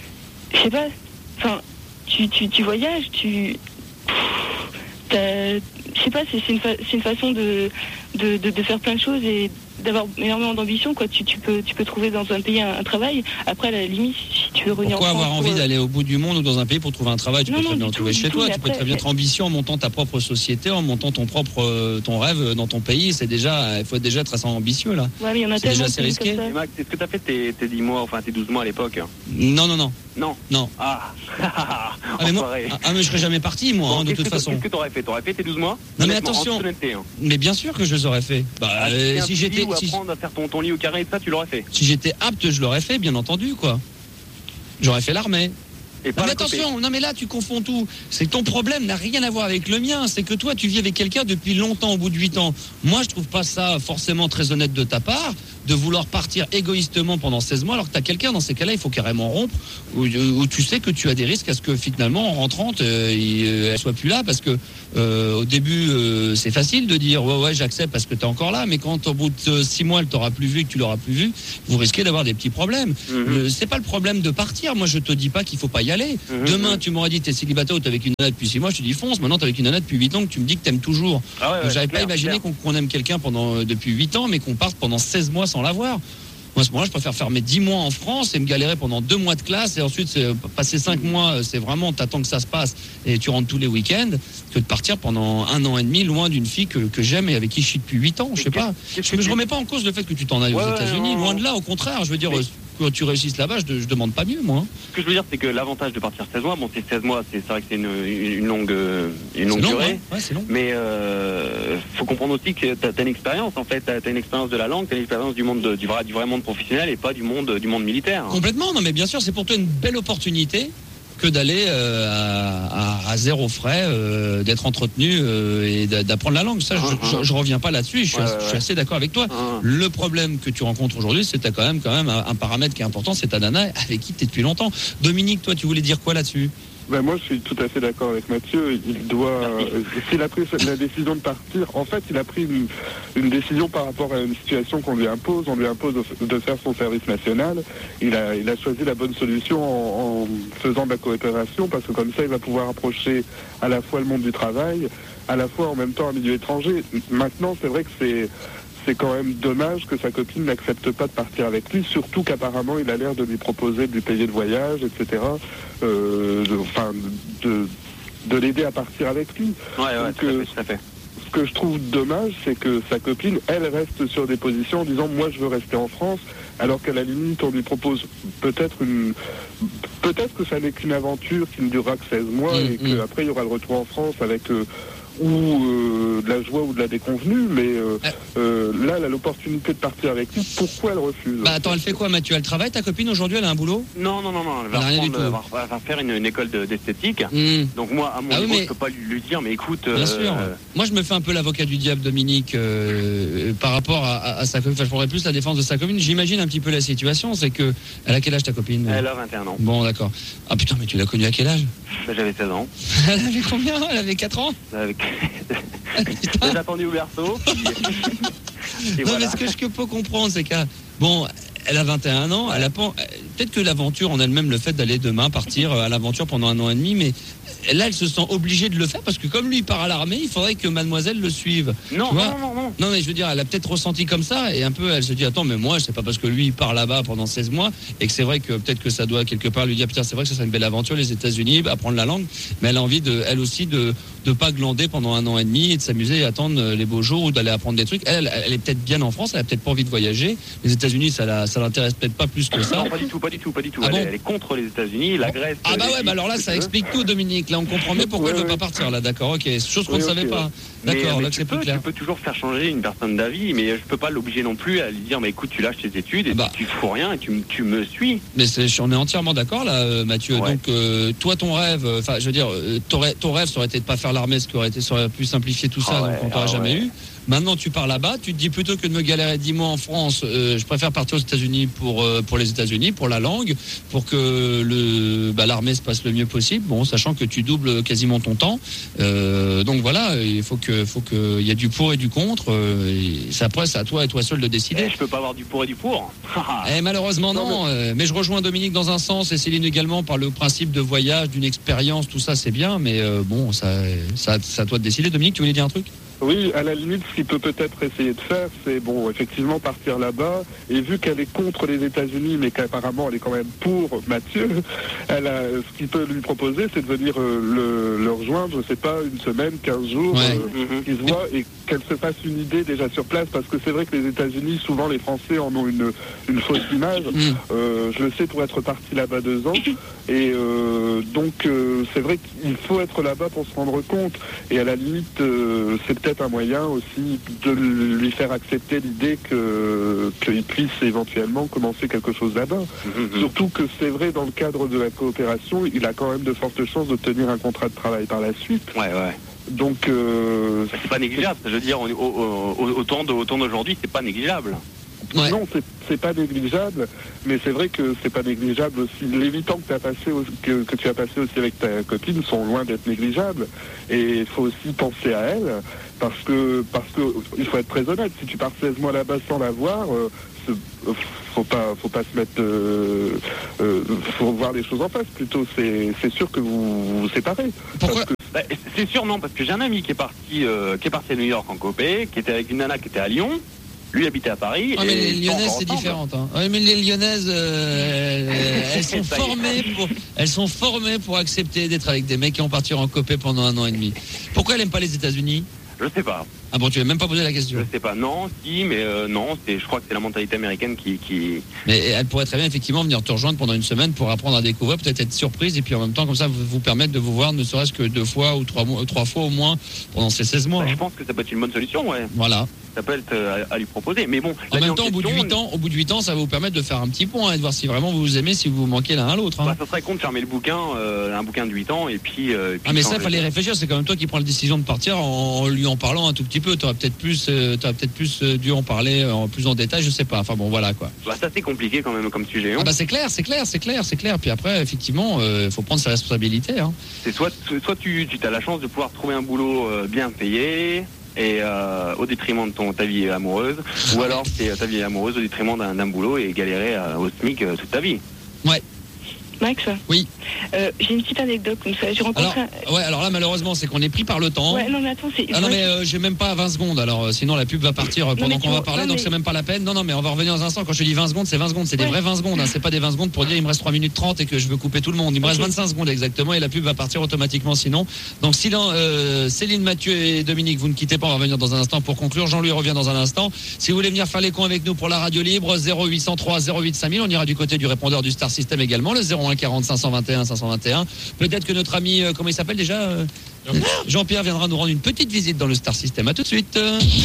je sais pas, enfin, tu, tu, tu voyages, tu, t'as- je sais pas, c'est c'est une, fa- c'est une façon de, de, de, de faire plein de choses et d'avoir énormément d'ambition, quoi. Tu, tu peux tu peux trouver dans un pays un, un travail. Après, à la limite, si tu veux revenir Pourquoi en France, avoir envie pour, euh, d'aller au bout du monde ou dans un pays pour trouver un travail? Tu Non, peux non, très bien du le trouver tout, chez du toi. tout, Tu mais peux très après, bien mais- être ambitieux en montant ta propre société, en montant ton propre euh, ton rêve dans ton pays. C'est déjà, il faut déjà être assez ambitieux là. Ouais, mais il y en a C'est déjà tellement assez de pays risqué. comme ça. Et Max, est-ce que t'as fait tes, tes dix mois, enfin tes douze mois à l'époque? Non, non, non, Non. non. Ah, Ah mais moi, Enfoiré. ah mais je serais jamais parti moi, Bon, hein, de qu'est-ce toute que t'a- façon. Qu'est-ce que t'aurais fait? T'aurais fait tes douze mois? Non, mais Honnêtement, en attention. toute honnêteté, hein. Mais bien sûr que je aurais fait. Bah, Ah, euh, un si petit j'étais, ou si, apprendre à faire ton, ton lit au carré, ça, tu l'aurais fait. si j'étais apte, je l'aurais fait, bien entendu, quoi. J'aurais fait l'armée. Et pas Non mais à côté. attention, non mais là tu confonds tout. C'est que ton problème n'a rien à voir avec le mien. C'est que toi tu vis avec quelqu'un depuis longtemps au bout de huit ans. Moi je trouve pas ça forcément très honnête de ta part de vouloir partir égoïstement pendant seize mois alors que tu as quelqu'un. Dans ces cas-là il faut carrément rompre où, où tu sais que tu as des risques à ce que finalement en rentrant euh, il, euh, elle soit plus là parce que euh, au début euh, c'est facile de dire ouais ouais j'accepte parce que tu es encore là, mais quand au bout de six mois elle t'aura plus vu et que tu l'auras plus vu, vous risquez d'avoir des petits problèmes. Mhm. Le- c'est pas le problème de partir. Moi je te dis pas qu'il faut pas y aller. Mhm. Demain, tu m'aurais dit t'es célibataire ou t'es avec une nana depuis six mois, je te dis fonce. Maintenant, t'es avec une nana depuis huit ans que tu me dis que t'aimes toujours. Ah ouais, Donc, ouais, j'avais clair, pas imaginé clair. qu'on qu'on aime quelqu'un pendant euh, depuis huit ans, mais qu'on parte pendant seize mois sans l'avoir. Moi, à ce moment-là, je préfère faire mes dix mois en France et me galérer pendant deux mois de classe et ensuite c'est, euh, passer cinq mois, euh, c'est vraiment t'attends que ça se passe et tu rentres tous les week-ends, que de partir pendant un an et demi loin d'une fille que, que j'aime et avec qui je suis depuis huit ans. Je sais pas. qu'est-ce Je, que je tu- remets pas en cause le fait que tu t'en ailles Ouais, aux ouais, États-Unis. non, Loin non. de là, au contraire. Je veux dire, Mais- euh, que tu réussisses là-bas, je, je demande pas mieux, moi. hein. Ce que je veux dire, c'est que l'avantage de partir seize mois, bon, c'est seize mois, c'est c'est vrai que c'est une, une, une longue, euh, une longue C'est long, durée. ouais. Ouais, c'est long. Mais euh, faut comprendre aussi que tu as une expérience, en fait. Tu as une expérience de la langue, tu as une expérience du, monde de- du, vrai, du vrai monde professionnel et pas du monde, du monde militaire. Complètement, non mais bien sûr, c'est pour toi une belle opportunité que d'aller euh, à, à- à zéro frais, euh, d'être entretenu euh, et d'a- d'apprendre la langue. Ça, je, je, je reviens pas là-dessus. Je suis, Ouais, as- ouais, je suis assez d'accord avec toi. Le problème que tu rencontres aujourd'hui, c'est que t'as quand même, quand même un, un paramètre qui est important, c'est ta nana avec qui tu es depuis longtemps. Dominique, toi, tu voulais dire quoi là-dessus? Ben moi, je suis tout à fait d'accord avec Mathieu. Il doit, euh, s'il a pris la décision de partir, en fait, il a pris une, une décision par rapport à une situation qu'on lui impose. On lui impose de, de faire son service national. Il a, il a choisi la bonne solution en, en faisant de la coopération, parce que comme ça, il va pouvoir approcher à la fois le monde du travail, à la fois en même temps un milieu étranger. Maintenant, c'est vrai que c'est c'est quand même dommage que sa copine n'accepte pas de partir avec lui, surtout qu'apparemment il a l'air de lui proposer de lui payer le voyage, et cetera. Euh, de, enfin, de, de l'aider à partir avec lui. Ouais, ouais, Donc, tout à euh, fait, tout à fait. ce que je trouve dommage, c'est que sa copine, elle, reste sur des positions en disant « moi je veux rester en France », alors qu'à la limite on lui propose peut-être une... Peut-être que ça n'est qu'une aventure qui ne durera que seize mois Mmh, et qu'après il y aura le retour en France avec... euh, ou euh, de la joie ou de la déconvenue, mais euh, euh, là, elle a l'opportunité de partir avec lui. Pourquoi elle refuse? Bah attends, elle fait quoi, Mathieu? Elle travaille, ta copine, aujourd'hui? Elle a un boulot? Non, non, non, non, elle va, Elle a rien du reprendre, tout. va, va faire une, une école de- d'esthétique. Mmh. Donc moi, à mon Ah oui, niveau, mais- je peux pas lui, lui dire, mais écoute... Bien euh, sûr. Moi, je me fais un peu l'avocat du diable, Dominique, euh, par rapport à, à- à sa copine. Enfin, je prendrais plus la défense de sa copine. J'imagine un petit peu la situation. C'est que, elle a quel âge ta copine? Elle a vingt et un ans. Bon, d'accord. Ah putain, mais tu l'as connue à quel âge? J'avais seize ans. Elle avait combien? Elle avait quatre ans? Avec... J'ai attendu au berceau. puis- et Non, voilà. mais ce que je peux comprendre, c'est qu'elle, bon, elle a vingt et un ans, elle a pas, peut-être que l'aventure en elle-même, le fait d'aller demain partir à l'aventure pendant un an et demi, mais là, elle se sent obligée de le faire parce que comme lui il part à l'armée, il faudrait que mademoiselle le suive. Non, Tu vois non, non, non. Non, mais je veux dire, elle a peut-être ressenti comme ça et un peu, elle se dit, attends, mais moi, c'est pas parce que lui il part là-bas pendant seize mois et que c'est vrai que peut-être que ça doit quelque part lui dire, putain, c'est vrai que ça serait une belle aventure, les États-Unis, apprendre la langue, mais elle a envie de, elle aussi, de, de pas glander pendant un an et demi et de s'amuser et attendre les beaux jours ou d'aller apprendre des trucs. Elle, elle est peut-être bien en France, elle a peut-être pas envie de voyager. Les États-Unis, ça la, ça l'intéresse peut-être pas plus que ça. Non, pas du tout, pas du tout, pas du tout. Ah elle, bon est- elle est contre les États-Unis, la Grèce. Ah bah ouais, l'Égypte, bah alors là, ce que ça tu veux. explique tout, Dominique. Là, on comprend mieux pourquoi elle veut pas partir, là, d'accord, ok. Chose qu'on Oui, ne ok, savait pas. ouais. Mais, D'accord, mais là, que tu c'est peux, plus clair. tu peux toujours faire changer une personne d'avis, mais je peux pas l'obliger non plus à lui dire, mais écoute, tu lâches tes études et Bah. tu fous rien et tu, me- tu me suis. Mais c'est, on est entièrement d'accord là, euh, Mathieu. Ouais. Donc, euh, toi, ton rêve, enfin, je veux dire, euh, ton rêve, ton rêve, ça aurait été de pas faire l'armée, ce qui aurait été, ça aurait pu simplifier tout ça, Ah donc ouais, on t'aurait ah jamais ouais. eu. Maintenant, tu pars là-bas, tu te dis plutôt que de me galérer dix mois en France, euh, je préfère partir aux États-Unis pour euh, pour les États-Unis, pour la langue, pour que le bah, l'armée se passe le mieux possible. Bon, sachant que tu doubles quasiment ton temps. Euh, donc voilà, il faut que faut que il y a du pour et du contre. Euh, et c'est après, c'est à toi et toi seul de décider. Eh, je peux pas avoir du pour et du pour. Eh, malheureusement non, euh, mais je rejoins Dominique dans un sens et Céline également par le principe de voyage, d'une expérience, tout ça c'est bien, mais euh, bon, ça, ça, c'est à toi de décider. Dominique, tu voulais dire un truc? Oui, à la limite, ce qu'il peut peut-être essayer de faire, c'est, bon, effectivement, partir là-bas, et vu qu'elle est contre les États-Unis, mais qu'apparemment elle est quand même pour Mathieu, elle a, ce qu'il peut lui proposer, c'est de venir euh, le, le rejoindre, je sais pas, une semaine, quinze jours, Ouais. euh, qu'ils se voient, et qu'elle se fasse une idée déjà sur place, parce que c'est vrai que les États-Unis, souvent les Français en ont une, une fausse image. Mm. Euh, je le sais pour être parti là-bas deux ans, et euh, donc euh, c'est vrai qu'il faut être là-bas pour se rendre compte, et à la limite, euh, c'est peut-être peut-être un moyen aussi de lui faire accepter l'idée que qu'il puisse éventuellement commencer quelque chose là-bas. Mmh. Surtout que c'est vrai, dans le cadre de la coopération, il a quand même de fortes chances d'obtenir un contrat de travail par la suite. Ouais, ouais. Donc, euh, c'est pas négligeable. Je veux dire, au, au, au, au temps de, au temps d'aujourd'hui, c'est pas négligeable. Ouais. Non, c'est, c'est pas négligeable, mais c'est vrai que c'est pas négligeable aussi. Les huit ans que tu as passé, que, que tu as passé aussi avec ta copine sont loin d'être négligeables. Et il faut aussi penser à elle, parce que, parce que, il faut être très honnête. Si tu pars seize mois là-bas sans la voir, euh, faut pas, faut pas se mettre, euh, euh, faut voir les choses en face. Plutôt, c'est, c'est sûr que vous vous, vous séparez. Pourquoi? Que... Bah, c'est sûr, non, parce que j'ai un ami qui est parti, euh, qui est parti à New York en copé, qui était avec une nana qui était à Lyon. Lui habitait à Paris. Ah, mais les Lyonnaises, c'est différent. Hein. Ouais, mais les Lyonnaises, euh, elles, sont formées pour, elles sont formées pour accepter d'être avec des mecs qui vont partir en copé pendant un an et demi. Pourquoi elle n'aime pas les États-Unis? Je sais pas. Ah bon, tu n'as même pas posé la question? Je sais pas. Non, si, mais euh, non, c'est, je crois que c'est la mentalité américaine qui, qui... Mais elle pourrait très bien, effectivement, venir te rejoindre pendant une semaine pour apprendre à découvrir, peut-être être surprise, et puis en même temps, comme ça, vous, vous permettre de vous voir ne serait-ce que deux fois ou trois, mois, trois fois au moins pendant ces seize mois. Bah, hein. Je pense que ça peut être une bonne solution, ouais. Voilà. Ça peut être euh, à, à lui proposer. Mais bon, en même temps, au bout de huit ans, au bout de huit ans, ça va vous permettre de faire un petit point et de voir si vraiment vous vous aimez, si vous vous manquez l'un à l'autre. Hein. Bah, ça serait con de fermer le bouquin, euh, un bouquin de huit ans, et puis. Euh, et puis ah, mais ça, il fallait réfléchir. C'est quand même toi qui prends la décision de partir en, en lui en parlant un tout petit peu. Tu aurais peut-être plus, euh, t'aurais peut-être plus euh, dû en parler en euh, plus en détail, je sais pas. Enfin bon, voilà quoi. Bah, ça c'est compliqué quand même comme sujet. Hein. Ah bah c'est clair, c'est clair, c'est clair, c'est clair. Puis après, effectivement, il euh, faut prendre ses responsabilités. Hein. C'est soit, soit tu, tu as la chance de pouvoir trouver un boulot euh, bien payé. Et euh, au détriment de ton, ta vie amoureuse, ou alors c'est ta vie amoureuse au détriment d'un, d'un boulot et galérer à, au SMIC euh, toute ta vie. Ouais. Max? Oui. Euh, j'ai une petite anecdote comme ça. J'ai rencontré. Alors, un... ouais, alors là, malheureusement, c'est qu'on est pris par le temps. Ouais, non, mais attends, c'est. Ah non, mais euh, j'ai même pas vingt secondes. Alors, euh, sinon, la pub va partir pendant non, qu'on va parler, non, donc mais... c'est même pas la peine. Non, non, mais on va revenir dans un instant. Quand je dis vingt secondes, c'est vingt secondes. C'est ouais. des vrais vingt secondes. Hein. C'est pas des vingt secondes pour dire il me reste trois minutes trente et que je veux couper tout le monde. Il me okay. reste vingt-cinq secondes exactement et la pub va partir automatiquement sinon. Donc, si euh, Céline, Mathieu et Dominique, vous ne quittez pas, on va revenir dans un instant pour conclure. Jean-Louis revient dans un instant. Si vous voulez venir faire les cons avec nous pour la radio libre, zéro huit cent trois zéro huit cinq mille, on ira du côté du répondeur du Star System également, le zéro un quarante cinq cent vingt et un cinq cent vingt et un. Peut-être que notre ami, euh, comment il s'appelle déjà euh, Jean-Pierre. Jean-Pierre viendra nous rendre une petite visite dans le Star System. À tout de suite.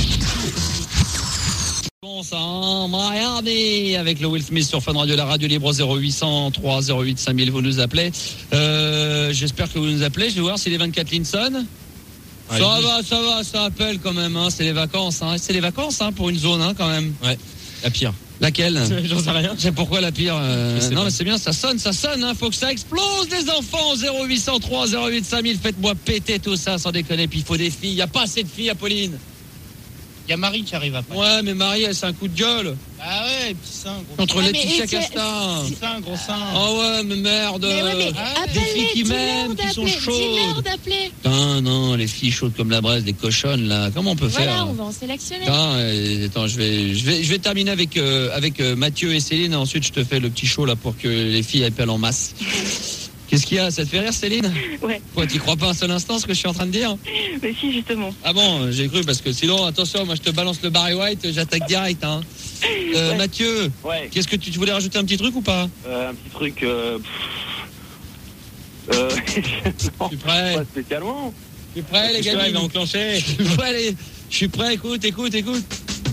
Bon sang, Miami avec le Will Smith sur Fun Radio, la radio libre zéro huit cent trois zéro huit cinq mille. Vous nous appelez. Euh, j'espère que vous nous appelez. Je vais voir si les vingt-quatre Linson. Ah, ça va, dit. ça va, ça appelle quand même. Hein. C'est les vacances. Hein. C'est les vacances hein, pour une zone hein, quand même. Ouais. La pire. Laquelle? J'en sais rien. C'est pourquoi la pire euh... Non pas. mais c'est bien, ça sonne, ça sonne, hein. Faut que ça explose les enfants. Zéro huit cent trois zéro huit cinq mille. Faites-moi péter tout ça sans déconner. Puis il faut des filles. Il n'y a pas assez de filles, Apolline. Il y a Marie qui arrive après. Ouais, mais Marie, elle, c'est un coup de gueule. Ah ouais, petit sein, gros Entre sein. Laetitia Casta. Petit sein, gros sein. Oh ouais, mais merde. Mais ouais, mais ah, des filles qui m'aiment, qui sont chaudes. Putain, non, les filles chaudes comme la braise, des cochonnes, là. Comment on peut voilà, faire? Voilà, on va en sélectionner. Attends, euh, attends je, vais, je, vais, je vais terminer avec, euh, avec euh, Mathieu et Céline. Ensuite, je te fais le petit show, là, pour que les filles appellent en masse. Qu'est-ce qu'il y a? Ça te fait rire, Céline? Ouais. Quoi, t'y crois pas un seul instant ce que je suis en train de dire? Mais si, justement. Ah bon, j'ai cru, parce que sinon, attention, moi je te balance le Barry White, j'attaque direct. Hein. Euh, ouais. Mathieu, ouais. Qu'est-ce que tu, tu voulais rajouter un petit truc ou pas? euh, Un petit truc. Euh... Euh... non, tu es prêt? Pas spécialement. Tu es prêt, les gars? Il va enclencher. Je suis prêt, les... je suis prêt, écoute, écoute, écoute.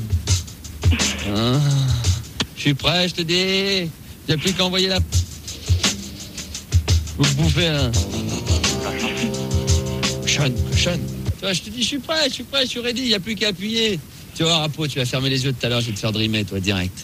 Ah, je suis prêt, je te dis. Il n'y a plus qu'à envoyer la. Vous bouffez là. Sean, Sean. Tu vois, je te dis, je suis prêt, je suis prêt, je suis ready, il n'y a plus qu'à appuyer. Tu vois, Rapo, tu vas fermer les yeux tout à l'heure, je vais te faire dreamer, toi, direct.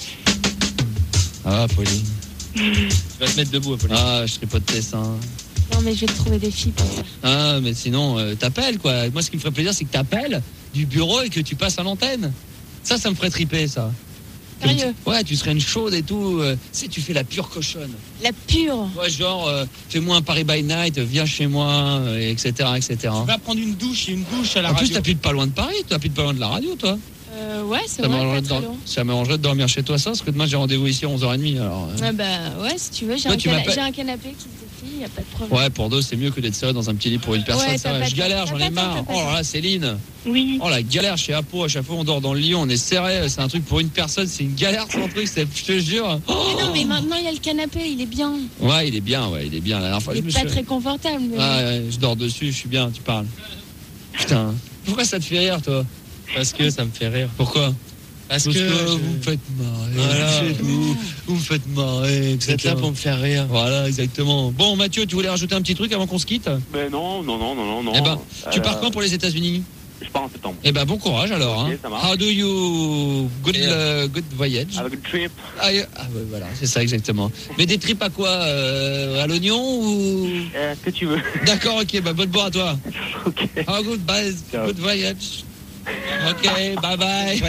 Ah, Pauline. Tu vas te mettre debout, Pauline. Ah, je tripote tes seins. Non, mais je vais te trouver des filles pour ça. Ah, mais sinon, euh, t'appelles, quoi. Moi, ce qui me ferait plaisir, c'est que t'appelles du bureau et que tu passes à l'antenne. Ça, ça me ferait triper, ça. Sérieux? Ouais, tu serais une chaude et tout. Euh, tu sais, tu fais la pure cochonne. La pure? Ouais, genre, euh, fais-moi un Paris by Night, viens chez moi, euh, et cetera, et cetera. Tu vas prendre une douche, il y a une douche à la en radio. En plus, t'habites pas loin de Paris, tu habites pas loin de la radio, toi. Euh, ouais, c'est ça vrai, pas de ça m'arrangerait de dormir chez toi, ça, parce que demain, j'ai rendez-vous ici à onze heures trente, alors... Euh... Ah bah, ouais, si tu veux, j'ai, ouais, un, tu cana- j'ai un canapé qui se défie, y a pas de problème. Ouais, pour deux, c'est mieux que d'être serré dans un petit lit pour une personne, ouais, ça va. Je galère, j'en ai marre. Oh là là, Céline. Oui. Oh la galère chez Apo, à chaque fois on dort dans le lit, on est serré, c'est un truc pour une personne, c'est une galère son truc, c'est, je te jure. Oh mais non, mais maintenant il y a le canapé, il est bien. Ouais, il est bien, ouais, il est bien. La dernière fois, il je est me pas suis... très confortable. Mais... Ah, ouais, je dors dessus, je suis bien, tu parles. Putain. Pourquoi ça te fait rire, toi? Parce que ça me fait rire. Pourquoi? Parce, Parce que, que je- vous me faites marrer. Voilà. Chez vous, vous me faites marrer. Vous êtes là pour me faire rire. Voilà, exactement. Bon, Mathieu, tu voulais rajouter un petit truc avant qu'on se quitte? Ben non, non, non, non, non, non. Eh ben, tu Euh, pars quand pour les États-Unis? Je pars en septembre. Eh ben, bon courage alors. Ok, Hein. ça marche. How do you good euh, good voyage? Avec une trip. Ah, euh, ah, ouais, voilà, c'est ça exactement. Mais des tripes à quoi? euh, À l'oignon ou? Euh, ce que tu veux. D'accord, ok, bah bonne boire à toi. Ok. Oh, good, bye, good voyage. Ok, bye bye.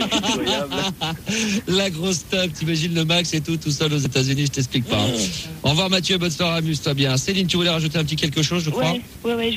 La grosse top, t'imagines le max et tout, tout seul aux États-Unis, je t'explique pas. Au revoir Mathieu, bonne soirée, amuse-toi bien. Céline, tu voulais rajouter un petit quelque chose, je crois? Ouais, ouais, ouais.